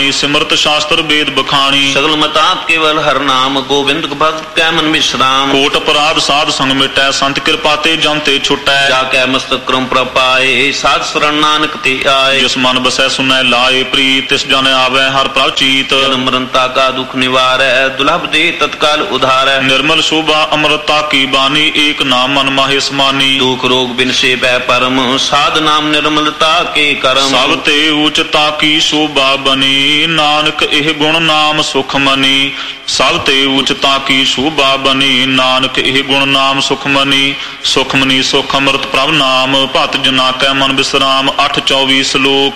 ਸਿਮਰਤ ਸ਼ਾਸਤਰ ਵੇਦ ਬਖਾਣੀ ਸਗਲ ਮਤਾਤ ਕੇਵਲ ਹਰ ਨਾਮ ਗੋਬਿੰਦ ਭਗਤ ਕੈ ਮਨ ਵਿਸਰਾਮ ਕੋਟ ਅਪਰਾਧ ਸਾਧ ਸੰਗ ਮਿਟੈ ਸੰਤ ਕਿਰਪਾ ਤੇ ਜਮ ਤੇ ਛੁਟੈ ਜਾ ਕੈ ਮਸਤਕ ਕਰਮ ਪ੍ਰਪਾਏ ਸਾਧ ਸਰਣ ਨਾਨਕ ਤੇ ਆਏ ਜਿਸ ਮਨ ਬਸੈ ਸੁਨੈ ਲਾਏ ਪ੍ਰੀਤ ਤਿਸ ਜਨ ਆਵੈ ਹਰ ਪ੍ਰਭ ਚੀਤ ਜਨਮ ਮਰਨਤਾ ਕਾ ਦੁਖ ਨਿਵਾਰੈ ਦੁਲਭ ਦੇ ਤਤਕਾਲ ਉਧਾਰੈ ਨਿਰਮਲ ਸ਼ੋਭਾ ਅੰਮ੍ਰਿਤਾ ਕੀ ਬਾਣੀ ਏਕ ਨਾਮ ਮਨ ਮਾਹੇ ਸਮਾਨੀ ਦੁਖ ਰੋਗ ਬਿਨਸੇ ਬੈ ਪਰਮ ਸਾਧ ਨਾਮ ਨਿਰਮਲਤਾ ਕੇ ਕਰਮ ਸਭ ਤੇ ਉਚਤਾ ਕੀ ਸ਼ੋਭਾ ਬਨੀ ਨਾਨਕ ਇਹ ਗੁਣ ਨਾਮ ਸੁਖ ਮਨੀ ਸਭ ਤੇ ਉਚਤਾ ਕੀ ਸ਼ੋਭਾ ਬਨੀ ਨਾਨਕ ਇਹ ਗੁਣ ਨਾਮ ਸੁਖ ਮਨੀ ਸੁਖ ਮਨੀ ਸੁਖ ਅੰਮ੍ਰਿਤ ਪ੍ਰਭ ਨਾਮ ਭਤ ਜਨਾ ਕੈ ਮਨ ਬਿਸਰਾਮ 8:24 ਸ਼ਲੋਕ